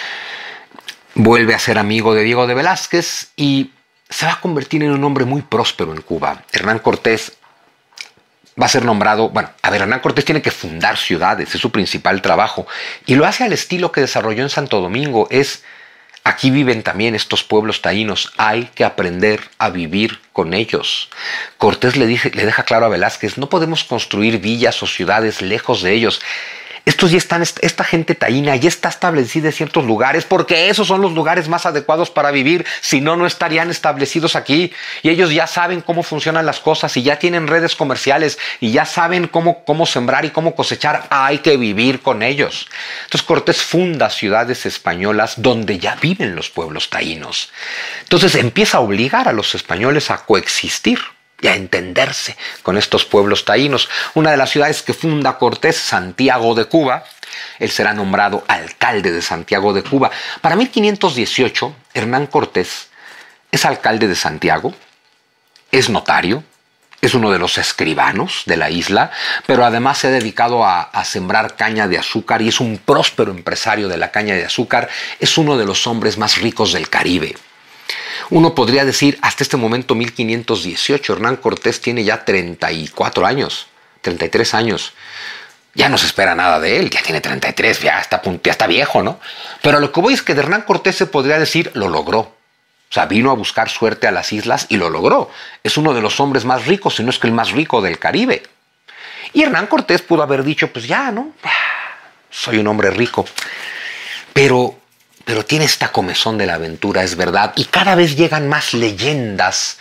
vuelve a ser amigo de Diego de Velázquez y se va a convertir en un hombre muy próspero en Cuba. Hernán Cortés va a ser nombrado, bueno, a ver, Hernán Cortés tiene que fundar ciudades, es su principal trabajo, y lo hace al estilo que desarrolló en Santo Domingo, es: aquí viven también estos pueblos taínos, hay que aprender a vivir con ellos. Cortés le deja claro a Velázquez: no podemos construir villas o ciudades lejos de ellos. Estos ya están, esta gente taína ya está establecida en ciertos lugares, porque esos son los lugares más adecuados para vivir, si no, no estarían establecidos aquí. Y ellos ya saben cómo funcionan las cosas y ya tienen redes comerciales y ya saben cómo sembrar y cómo cosechar. Hay que vivir con ellos. Entonces Cortés funda ciudades españolas donde ya viven los pueblos taínos. Entonces empieza a obligar a los españoles a coexistir y a entenderse con estos pueblos taínos. Una de las ciudades que funda Cortés, Santiago de Cuba, él será nombrado alcalde de Santiago de Cuba. Para 1518, Hernán Cortés es alcalde de Santiago, es notario, es uno de los escribanos de la isla, pero además se ha dedicado a sembrar caña de azúcar y es un próspero empresario de la caña de azúcar. Es uno de los hombres más ricos del Caribe. Uno podría decir, hasta este momento, 1518, Hernán Cortés tiene ya 34 años, 33 años. Ya no se espera nada de él, ya tiene 33, ya está viejo, ¿no? Pero lo que voy es que de Hernán Cortés se podría decir, lo logró. O sea, vino a buscar suerte a las islas y lo logró. Es uno de los hombres más ricos, si no es que el más rico del Caribe. Y Hernán Cortés pudo haber dicho, pues ya, ¿no? Soy un hombre rico. Pero tiene esta comezón de la aventura, es verdad, y cada vez llegan más leyendas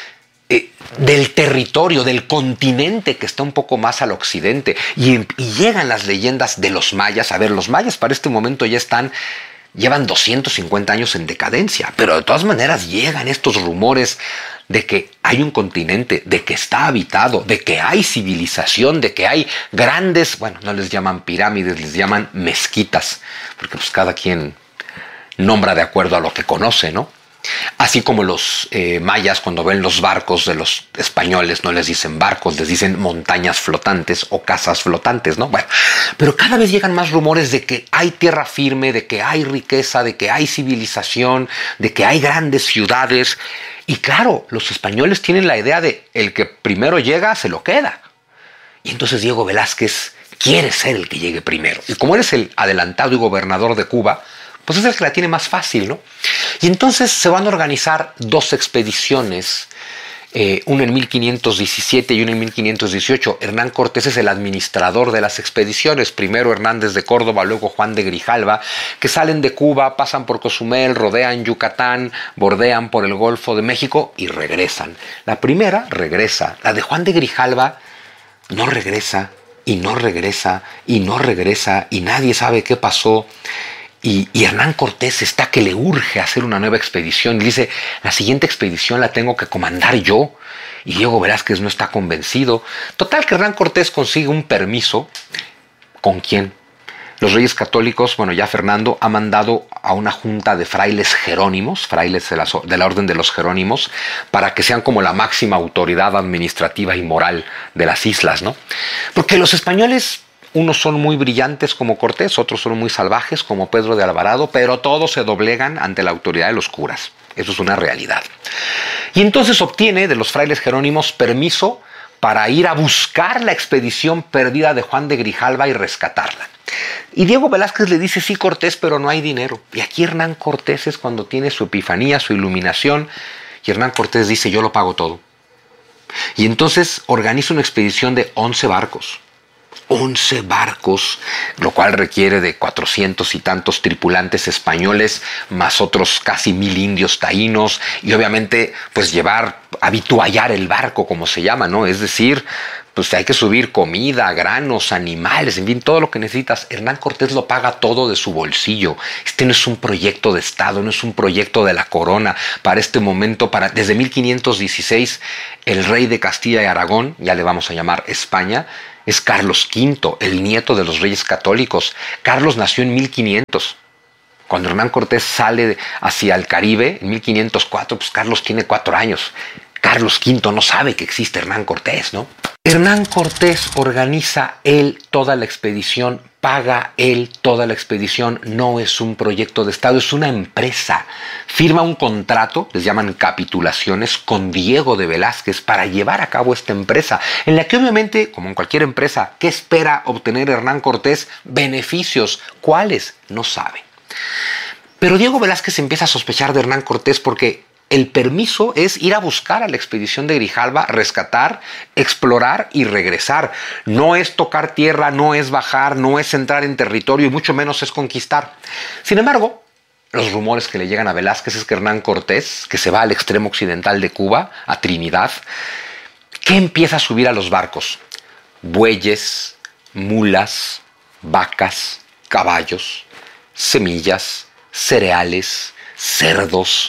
del territorio, del continente que está un poco más al occidente, y llegan las leyendas de los mayas. A ver, los mayas para este momento ya llevan 250 años en decadencia, pero de todas maneras llegan estos rumores de que hay un continente, de que está habitado, de que hay civilización, de que hay grandes, bueno, no les llaman pirámides, les llaman mezquitas, porque pues cada quien nombra de acuerdo a lo que conoce, ¿no? Así como los mayas, cuando ven los barcos de los españoles, no les dicen barcos, les dicen montañas flotantes o casas flotantes, ¿no? Bueno, pero cada vez llegan más rumores de que hay tierra firme, de que hay riqueza, de que hay civilización, de que hay grandes ciudades. Y claro, los españoles tienen la idea de el que primero llega, se lo queda. Y entonces Diego Velázquez quiere ser el que llegue primero. Y como él es el adelantado y gobernador de Cuba, pues es el que la tiene más fácil, ¿no? Y entonces se van a organizar dos expediciones, una en 1517 y una en 1518. Hernán Cortés es el administrador de las expediciones, primero Hernández de Córdoba, luego Juan de Grijalva, que salen de Cuba, pasan por Cozumel, rodean Yucatán, bordean por el Golfo de México y regresan. La primera regresa, la de Juan de Grijalva no regresa, y no regresa, y no regresa, y nadie sabe qué pasó. Y Hernán Cortés está que le urge hacer una nueva expedición. Y dice, la siguiente expedición la tengo que comandar yo. Y Diego Velázquez no está convencido. Total que Hernán Cortés consigue un permiso. ¿Con quién? Los Reyes Católicos, bueno, ya Fernando ha mandado a una junta de frailes jerónimos, frailes de la Orden de los Jerónimos, para que sean como la máxima autoridad administrativa y moral de las islas, ¿no? Porque los españoles, unos son muy brillantes como Cortés, otros son muy salvajes como Pedro de Alvarado, pero todos se doblegan ante la autoridad de los curas. Eso es una realidad. Y entonces obtiene de los frailes jerónimos permiso para ir a buscar la expedición perdida de Juan de Grijalva y rescatarla. Y Diego Velázquez le dice, sí, Cortés, pero no hay dinero. Y aquí Hernán Cortés es cuando tiene su epifanía, su iluminación, Y Hernán Cortés dice, yo lo pago todo. Y entonces organiza una expedición de 11 barcos. 11 barcos, lo cual requiere de 400 y tantos tripulantes españoles, más otros casi 1000 indios taínos, y obviamente pues habituallar el barco, como se llama, ¿no? Es decir, pues hay que subir comida, granos, animales, en fin, todo lo que necesitas. Hernán Cortés lo paga todo de su bolsillo. Este no es un proyecto de Estado, no es un proyecto de la corona. Para este momento, desde 1516, el rey de Castilla y Aragón, ya le vamos a llamar España, es Carlos V, el nieto de los reyes católicos. Carlos nació en 1500. Cuando Hernán Cortés sale hacia el Caribe, en 1504, pues Carlos tiene 4 años. Carlos V no sabe que existe Hernán Cortés, ¿no? Hernán Cortés organiza él toda la expedición, paga él toda la expedición, no es un proyecto de Estado, es una empresa. Firma un contrato, les llaman capitulaciones, con Diego de Velázquez para llevar a cabo esta empresa, en la que obviamente, como en cualquier empresa, ¿qué espera obtener Hernán Cortés? Beneficios. ¿Cuáles? No sabe. Pero Diego Velázquez empieza a sospechar de Hernán Cortés porque el permiso es ir a buscar a la expedición de Grijalva, rescatar, explorar y regresar. No es tocar tierra, no es bajar, no es entrar en territorio y mucho menos es conquistar. Sin embargo, los rumores que le llegan a Velázquez es que Hernán Cortés, que se va al extremo occidental de Cuba, a Trinidad, que empieza a subir a los barcos. Bueyes, mulas, vacas, caballos, semillas, cereales, cerdos.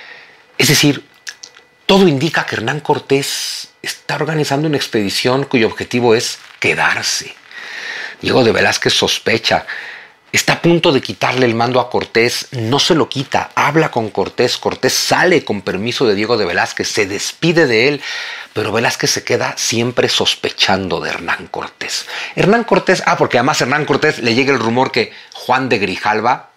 Es decir, todo indica que Hernán Cortés está organizando una expedición cuyo objetivo es quedarse. Diego de Velázquez sospecha, está a punto de quitarle el mando a Cortés, no se lo quita, habla con Cortés, Cortés sale con permiso de Diego de Velázquez, se despide de él, pero Velázquez se queda siempre sospechando de Hernán Cortés. Hernán Cortés, porque además a Hernán Cortés le llega el rumor que Juan de Grijalva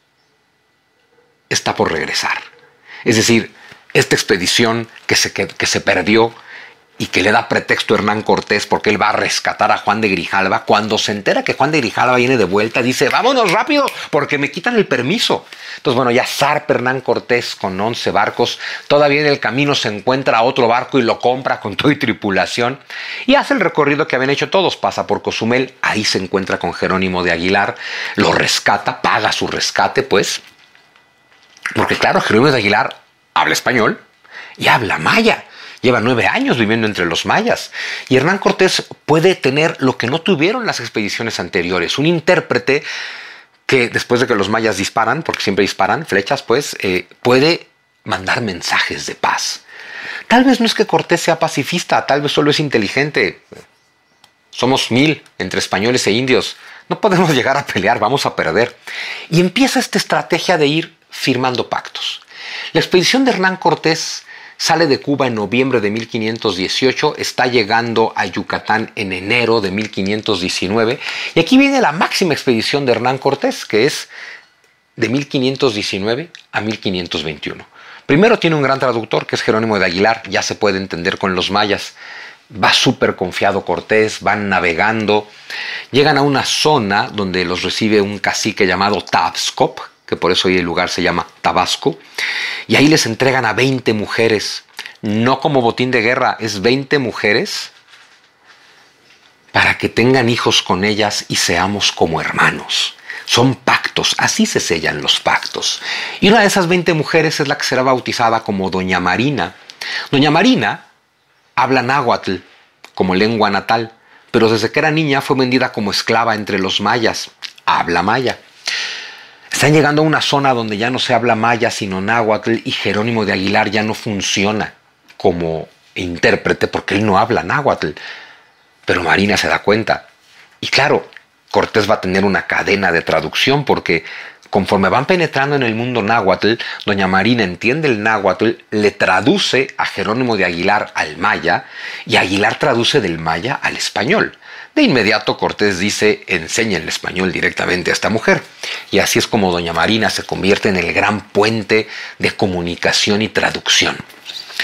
está por regresar. Es decir, esta expedición que se perdió y que le da pretexto a Hernán Cortés porque él va a rescatar a Juan de Grijalva, cuando se entera que Juan de Grijalva viene de vuelta, dice, vámonos rápido porque me quitan el permiso. Entonces, bueno, ya zarpa Hernán Cortés con 11 barcos, todavía en el camino se encuentra otro barco y lo compra con todo y tripulación y hace el recorrido que habían hecho todos, pasa por Cozumel, ahí se encuentra con Jerónimo de Aguilar, lo rescata, paga su rescate, pues. Porque claro, Jerónimo de Aguilar habla español y habla maya. Lleva 9 años viviendo entre los mayas. Y Hernán Cortés puede tener lo que no tuvieron las expediciones anteriores. Un intérprete que después de que los mayas disparan, porque siempre disparan flechas, pues, puede mandar mensajes de paz. Tal vez no es que Cortés sea pacifista, tal vez solo es inteligente. Somos 1000 entre españoles e indios. No podemos llegar a pelear, vamos a perder. Y empieza esta estrategia de ir firmando pactos. La expedición de Hernán Cortés sale de Cuba en noviembre de 1518, está llegando a Yucatán en enero de 1519, y aquí viene la máxima expedición de Hernán Cortés, que es de 1519 a 1521. Primero tiene un gran traductor, que es Jerónimo de Aguilar, ya se puede entender con los mayas. Va súper confiado Cortés, van navegando, llegan a una zona donde los recibe un cacique llamado Tabasco, que por eso hoy el lugar se llama Tabasco, y ahí les entregan a 20 mujeres, no como botín de guerra, es 20 mujeres para que tengan hijos con ellas y seamos como hermanos. Son pactos, así se sellan los pactos. Y una de esas 20 mujeres es la que será bautizada como Doña Marina. Doña Marina habla náhuatl como lengua natal, pero desde que era niña fue vendida como esclava entre los mayas. Habla maya. Están llegando a una zona donde ya no se habla maya sino náhuatl y Jerónimo de Aguilar ya no funciona como intérprete porque él no habla náhuatl. Pero Marina se da cuenta. Y claro, Cortés va a tener una cadena de traducción porque conforme van penetrando en el mundo náhuatl, Doña Marina entiende el náhuatl, le traduce a Jerónimo de Aguilar al maya y Aguilar traduce del maya al español. De inmediato Cortés dice, enséñenle español directamente a esta mujer. Y así es como Doña Marina se convierte en el gran puente de comunicación y traducción.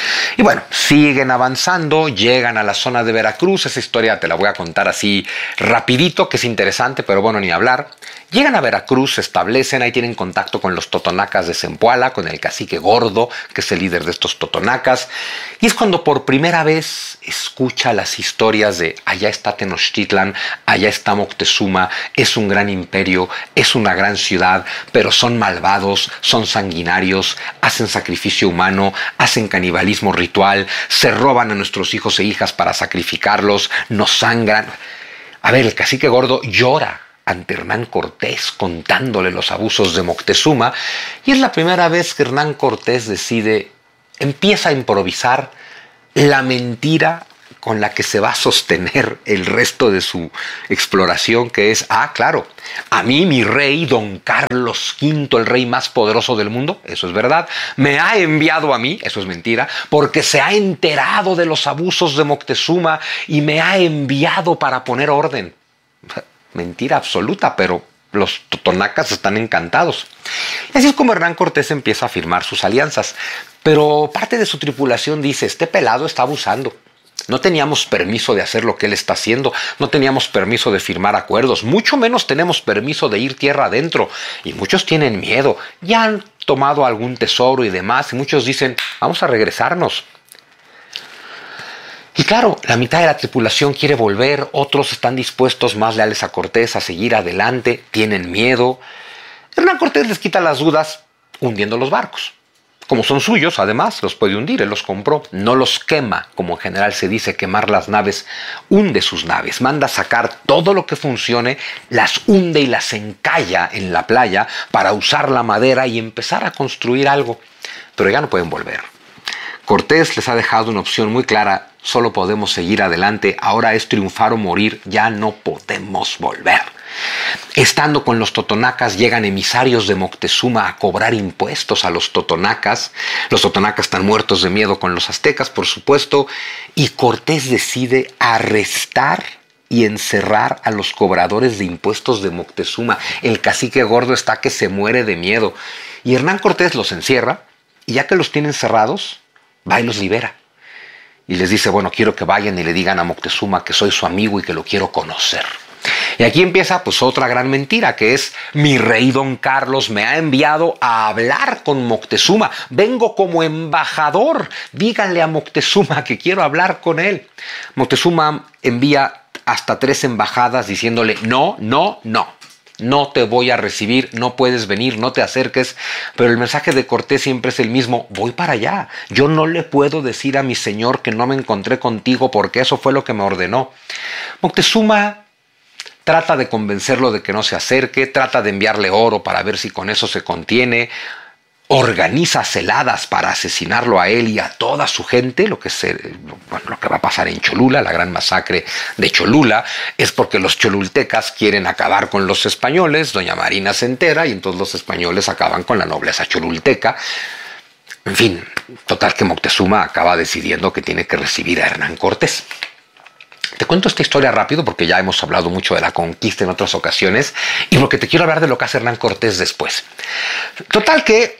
Y bueno, siguen avanzando, llegan a la zona de Veracruz. Esa historia te la voy a contar así rapidito, que es interesante, pero bueno, ni hablar. Llegan a Veracruz, se establecen, ahí tienen contacto con los totonacas de Zempoala, con el cacique Gordo, que es el líder de estos totonacas. Y es cuando por primera vez escucha las historias de allá está Tenochtitlan, allá está Moctezuma, es un gran imperio, es una gran ciudad, pero son malvados, son sanguinarios, hacen sacrificio humano, hacen canibalismo ritual, se roban a nuestros hijos e hijas para sacrificarlos, nos sangran. A ver, el cacique Gordo llora ante Hernán Cortés contándole los abusos de Moctezuma, y es la primera vez que Hernán Cortés empieza a improvisar la mentira con la que se va a sostener el resto de su exploración, que es, claro, a mí mi rey, don Carlos V, el rey más poderoso del mundo, eso es verdad, me ha enviado a mí, eso es mentira, porque se ha enterado de los abusos de Moctezuma y me ha enviado para poner orden. Mentira absoluta, pero los totonacas están encantados. Y así es como Hernán Cortés empieza a firmar sus alianzas. Pero parte de su tripulación dice, este pelado está abusando. No teníamos permiso de hacer lo que él está haciendo, no teníamos permiso de firmar acuerdos, mucho menos tenemos permiso de ir tierra adentro. Y muchos tienen miedo, ya han tomado algún tesoro y demás, y muchos dicen, vamos a regresarnos. Y claro, la mitad de la tripulación quiere volver, otros están dispuestos, más leales a Cortés, a seguir adelante, tienen miedo. Hernán Cortés les quita las dudas hundiendo los barcos. Como son suyos, además, los puede hundir, él los compró. No los quema, como en general se dice, quemar las naves, hunde sus naves. Manda sacar todo lo que funcione, las hunde y las encalla en la playa para usar la madera y empezar a construir algo. Pero ya no pueden volver. Cortés les ha dejado una opción muy clara, solo podemos seguir adelante, ahora es triunfar o morir, ya no podemos volver. Estando con los totonacas llegan emisarios de Moctezuma a cobrar impuestos a los totonacas están muertos de miedo con los aztecas, por supuesto, y Cortés decide arrestar y encerrar a los cobradores de impuestos de Moctezuma. El cacique Gordo está que se muere de miedo, y Hernán Cortés los encierra, y ya que los tiene encerrados, va y los libera. Y les dice, bueno, quiero que vayan y le digan a Moctezuma que soy su amigo y que lo quiero conocer. Y aquí empieza pues otra gran mentira, que es, mi rey don Carlos me ha enviado a hablar con Moctezuma. Vengo como embajador. Díganle a Moctezuma que quiero hablar con él. Moctezuma envía hasta 3 embajadas diciéndole, no, no, no. No te voy a recibir, no puedes venir, no te acerques. Pero el mensaje de Cortés siempre es el mismo, voy para allá. Yo no le puedo decir a mi señor que no me encontré contigo porque eso fue lo que me ordenó. Moctezuma trata de convencerlo de que no se acerque, trata de enviarle oro para ver si con eso se contiene. Organiza celadas para asesinarlo a él y a toda su gente. Lo que va a pasar en Cholula, la gran masacre de Cholula, es porque los cholultecas quieren acabar con los españoles. Doña Marina se entera y entonces los españoles acaban con la nobleza cholulteca. En fin, total que Moctezuma acaba decidiendo que tiene que recibir a Hernán Cortés. Te cuento esta historia rápido porque ya hemos hablado mucho de la conquista en otras ocasiones y porque te quiero hablar de lo que hace Hernán Cortés después. Total que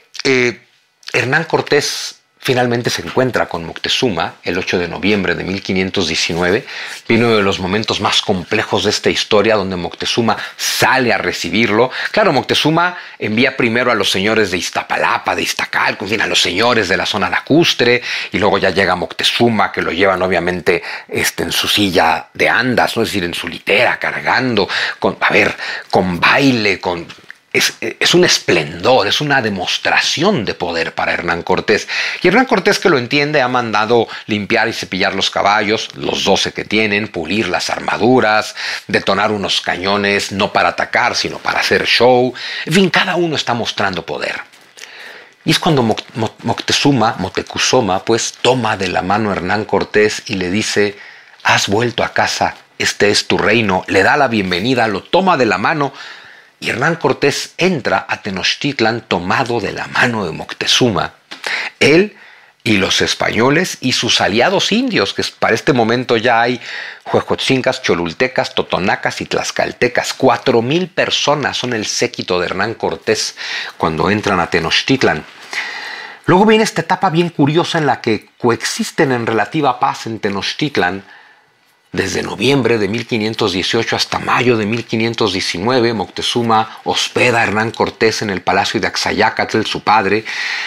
Hernán Cortés finalmente se encuentra con Moctezuma el 8 de noviembre de 1519. Viene uno de los momentos más complejos de esta historia, donde Moctezuma sale a recibirlo. Claro, Moctezuma envía primero a los señores de Iztapalapa, de Iztacalco, en fin, a los señores de la zona lacustre, y luego ya llega Moctezuma, que lo llevan obviamente en su silla de andas, ¿no? Es decir, en su litera, cargando, con baile, Es un esplendor, es una demostración de poder para Hernán Cortés. Y Hernán Cortés, que lo entiende, ha mandado limpiar y cepillar los caballos, los 12 que tienen, pulir las armaduras, detonar unos cañones, no para atacar, sino para hacer show. En fin, cada uno está mostrando poder. Y es cuando Moctezuma, pues, toma de la mano a Hernán Cortés y le dice, has vuelto a casa, este es tu reino. Le da la bienvenida, lo toma de la mano. Y Hernán Cortés entra a Tenochtitlan tomado de la mano de Moctezuma. Él y los españoles y sus aliados indios, que para este momento ya hay huejotzincas, cholultecas, totonacas y tlaxcaltecas. 4,000 personas son el séquito de Hernán Cortés cuando entran a Tenochtitlan. Luego viene esta etapa bien curiosa en la que coexisten en relativa paz en Tenochtitlan desde noviembre de 1518 hasta mayo de 1519. Moctezuma hospeda a Hernán Cortés en el palacio de Axayácatl, su padre.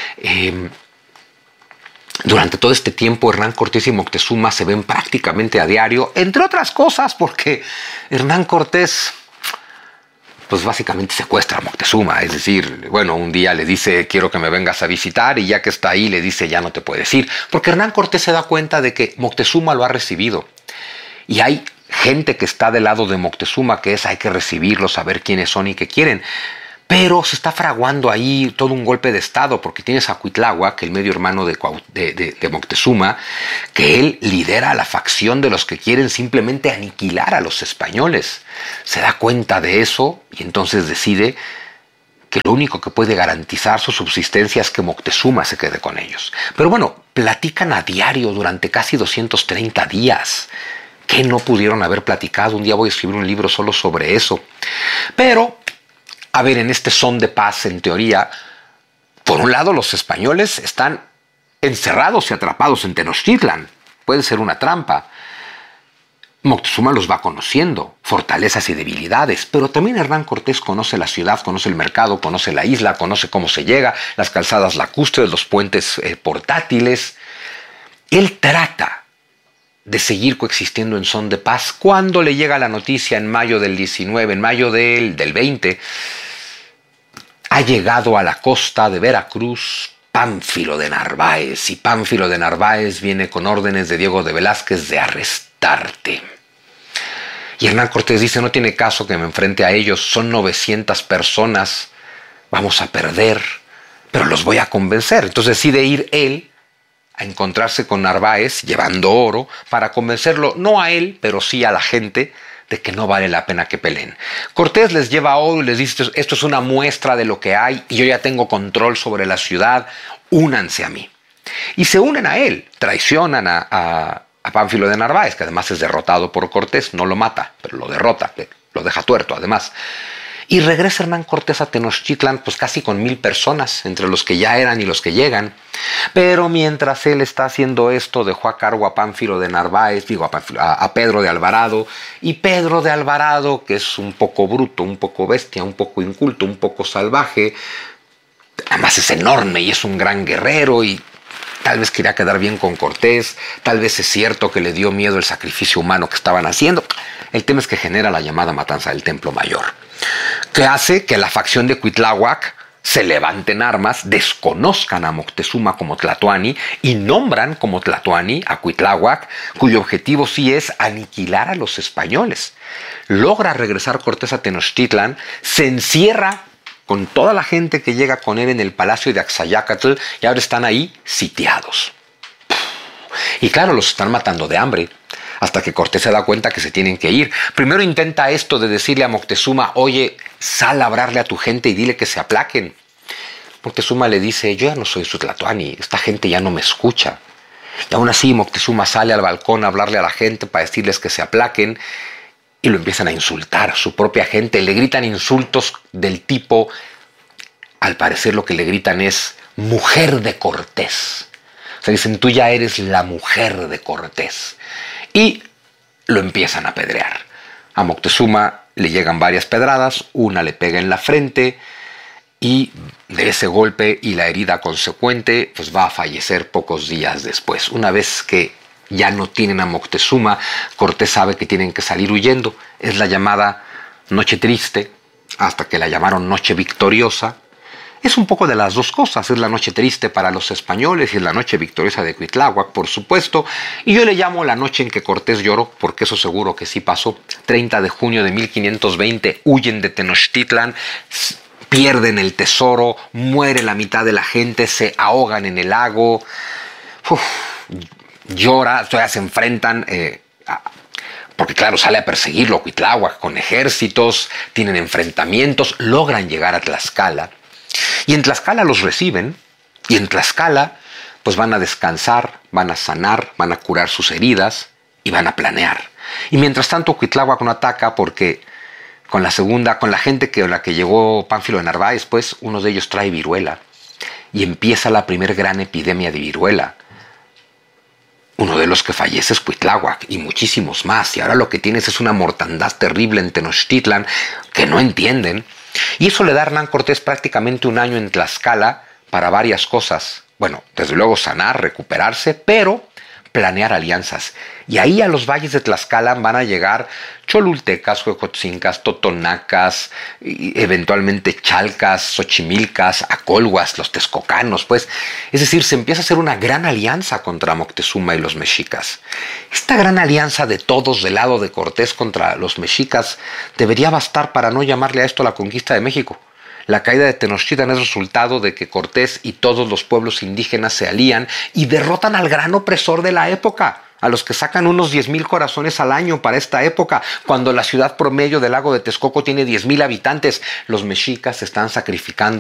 Durante todo este tiempo Hernán Cortés y Moctezuma se ven prácticamente a diario, entre otras cosas porque Hernán Cortés pues básicamente secuestra a Moctezuma. Es decir, bueno, un día le dice quiero que me vengas a visitar, y ya que está ahí le dice ya no te puedes ir, porque Hernán Cortés se da cuenta de que Moctezuma lo ha recibido. Y hay gente que está del lado de Moctezuma, que es hay que recibirlos, saber quiénes son y qué quieren. Pero se está fraguando ahí todo un golpe de estado, porque tienes a Cuitláhuac, el medio hermano de Moctezuma, que él lidera la facción de los que quieren simplemente aniquilar a los españoles. Se da cuenta de eso y entonces decide que lo único que puede garantizar su subsistencia es que Moctezuma se quede con ellos. Pero bueno, platican a diario durante casi 230 días. ¿Qué no pudieron haber platicado? Un día voy a escribir un libro solo sobre eso. Pero, a ver, en este son de paz, en teoría, por un lado los españoles están encerrados y atrapados en Tenochtitlan. Puede ser una trampa. Moctezuma los va conociendo, fortalezas y debilidades, pero también Hernán Cortés conoce la ciudad, conoce el mercado, conoce la isla, conoce cómo se llega, las calzadas lacustres, los puentes portátiles. Él trata de seguir coexistiendo en son de paz. Cuando le llega la noticia en mayo del 19, en mayo del 20, ha llegado a la costa de Veracruz Pánfilo de Narváez, y Pánfilo de Narváez viene con órdenes de Diego de Velázquez de arrestarte. Y Hernán Cortés dice, no tiene caso que me enfrente a ellos, son 900 personas, vamos a perder, pero los voy a convencer. Entonces decide ir él a encontrarse con Narváez llevando oro para convencerlo, no a él, pero sí a la gente, de que no vale la pena que peleen. Cortés les lleva oro y les dice, esto es una muestra de lo que hay y yo ya tengo control sobre la ciudad, únanse a mí. Y se unen a él, traicionan a Pánfilo de Narváez, que además es derrotado por Cortés, no lo mata, pero lo derrota, lo deja tuerto además. Y regresa Hernán Cortés a Tenochtitlan pues casi con 1000 personas, entre los que ya eran y los que llegan. Pero mientras él está haciendo esto, dejó a cargo a Pánfilo de Narváez, a Pedro de Alvarado. Y Pedro de Alvarado, que es un poco bruto, un poco bestia, un poco inculto, un poco salvaje, además es enorme y es un gran guerrero y tal vez quería quedar bien con Cortés, tal vez es cierto que le dio miedo el sacrificio humano que estaban haciendo. El tema es que genera la llamada matanza del Templo Mayor, que hace que la facción de Cuitláhuac se levante en armas, desconozcan a Moctezuma como Tlatoani y nombran como Tlatoani a Cuitláhuac, cuyo objetivo sí es aniquilar a los españoles. Logra regresar Cortés a Tenochtitlan, se encierra con toda la gente que llega con él en el palacio de Axayácatl y ahora están ahí sitiados. Y claro, los están matando de hambre, hasta que Cortés se da cuenta que se tienen que ir. Primero intenta esto de decirle a Moctezuma, oye, sal a hablarle a tu gente y dile que se aplaquen. Moctezuma le dice, yo ya no soy su Tlatoani, esta gente ya no me escucha. Y aún así Moctezuma sale al balcón a hablarle a la gente para decirles que se aplaquen y lo empiezan a insultar a su propia gente. Le gritan insultos del tipo, al parecer lo que le gritan es, mujer de Cortés. O sea, dicen, tú ya eres la mujer de Cortés. Y lo empiezan a apedrear. A Moctezuma le llegan varias pedradas, una le pega en la frente y de ese golpe y la herida consecuente pues va a fallecer pocos días después. Una vez que ya no tienen a Moctezuma, Cortés sabe que tienen que salir huyendo. Es la llamada Noche Triste, hasta que la llamaron Noche Victoriosa. Es un poco de las dos cosas, es la noche triste para los españoles y es la noche victoriosa de Cuitláhuac, por supuesto, y yo le llamo la noche en que Cortés lloró, porque eso seguro que sí pasó. 30 de junio de 1520, huyen de Tenochtitlan, pierden el tesoro, muere la mitad de la gente, se ahogan en el lago, llora, todavía se enfrentan porque claro, sale a perseguirlo Cuitláhuac con ejércitos, tienen enfrentamientos, logran llegar a Tlaxcala. Y en Tlaxcala los reciben, y en Tlaxcala pues van a descansar, van a sanar, van a curar sus heridas y van a planear. Y mientras tanto Cuitláhuac no ataca porque con la gente con la que llegó Pánfilo de Narváez, pues uno de ellos trae viruela. y empieza la primer gran epidemia de viruela. Uno de los que fallece es Cuitláhuac y muchísimos más. Y ahora lo que tienes es una mortandad terrible en Tenochtitlan que no entienden. Y eso le da a Hernán Cortés prácticamente un año en Tlaxcala para varias cosas. Bueno, desde luego sanar, recuperarse, pero planear alianzas. Y ahí a los valles de Tlaxcala van a llegar cholultecas, huecotzincas, totonacas, eventualmente chalcas, xochimilcas, acolhuas, los texcocanos, pues. Es decir, se empieza a hacer una gran alianza contra Moctezuma y los mexicas. Esta gran alianza de todos del lado de Cortés contra los mexicas debería bastar para no llamarle a esto la conquista de México. La caída de Tenochtitlan es resultado de que Cortés y todos los pueblos indígenas se alían y derrotan al gran opresor de la época, a los que sacan unos 10,000 corazones al año para esta época, cuando la ciudad promedio del lago de Texcoco tiene 10,000 habitantes. Los mexicas están sacrificando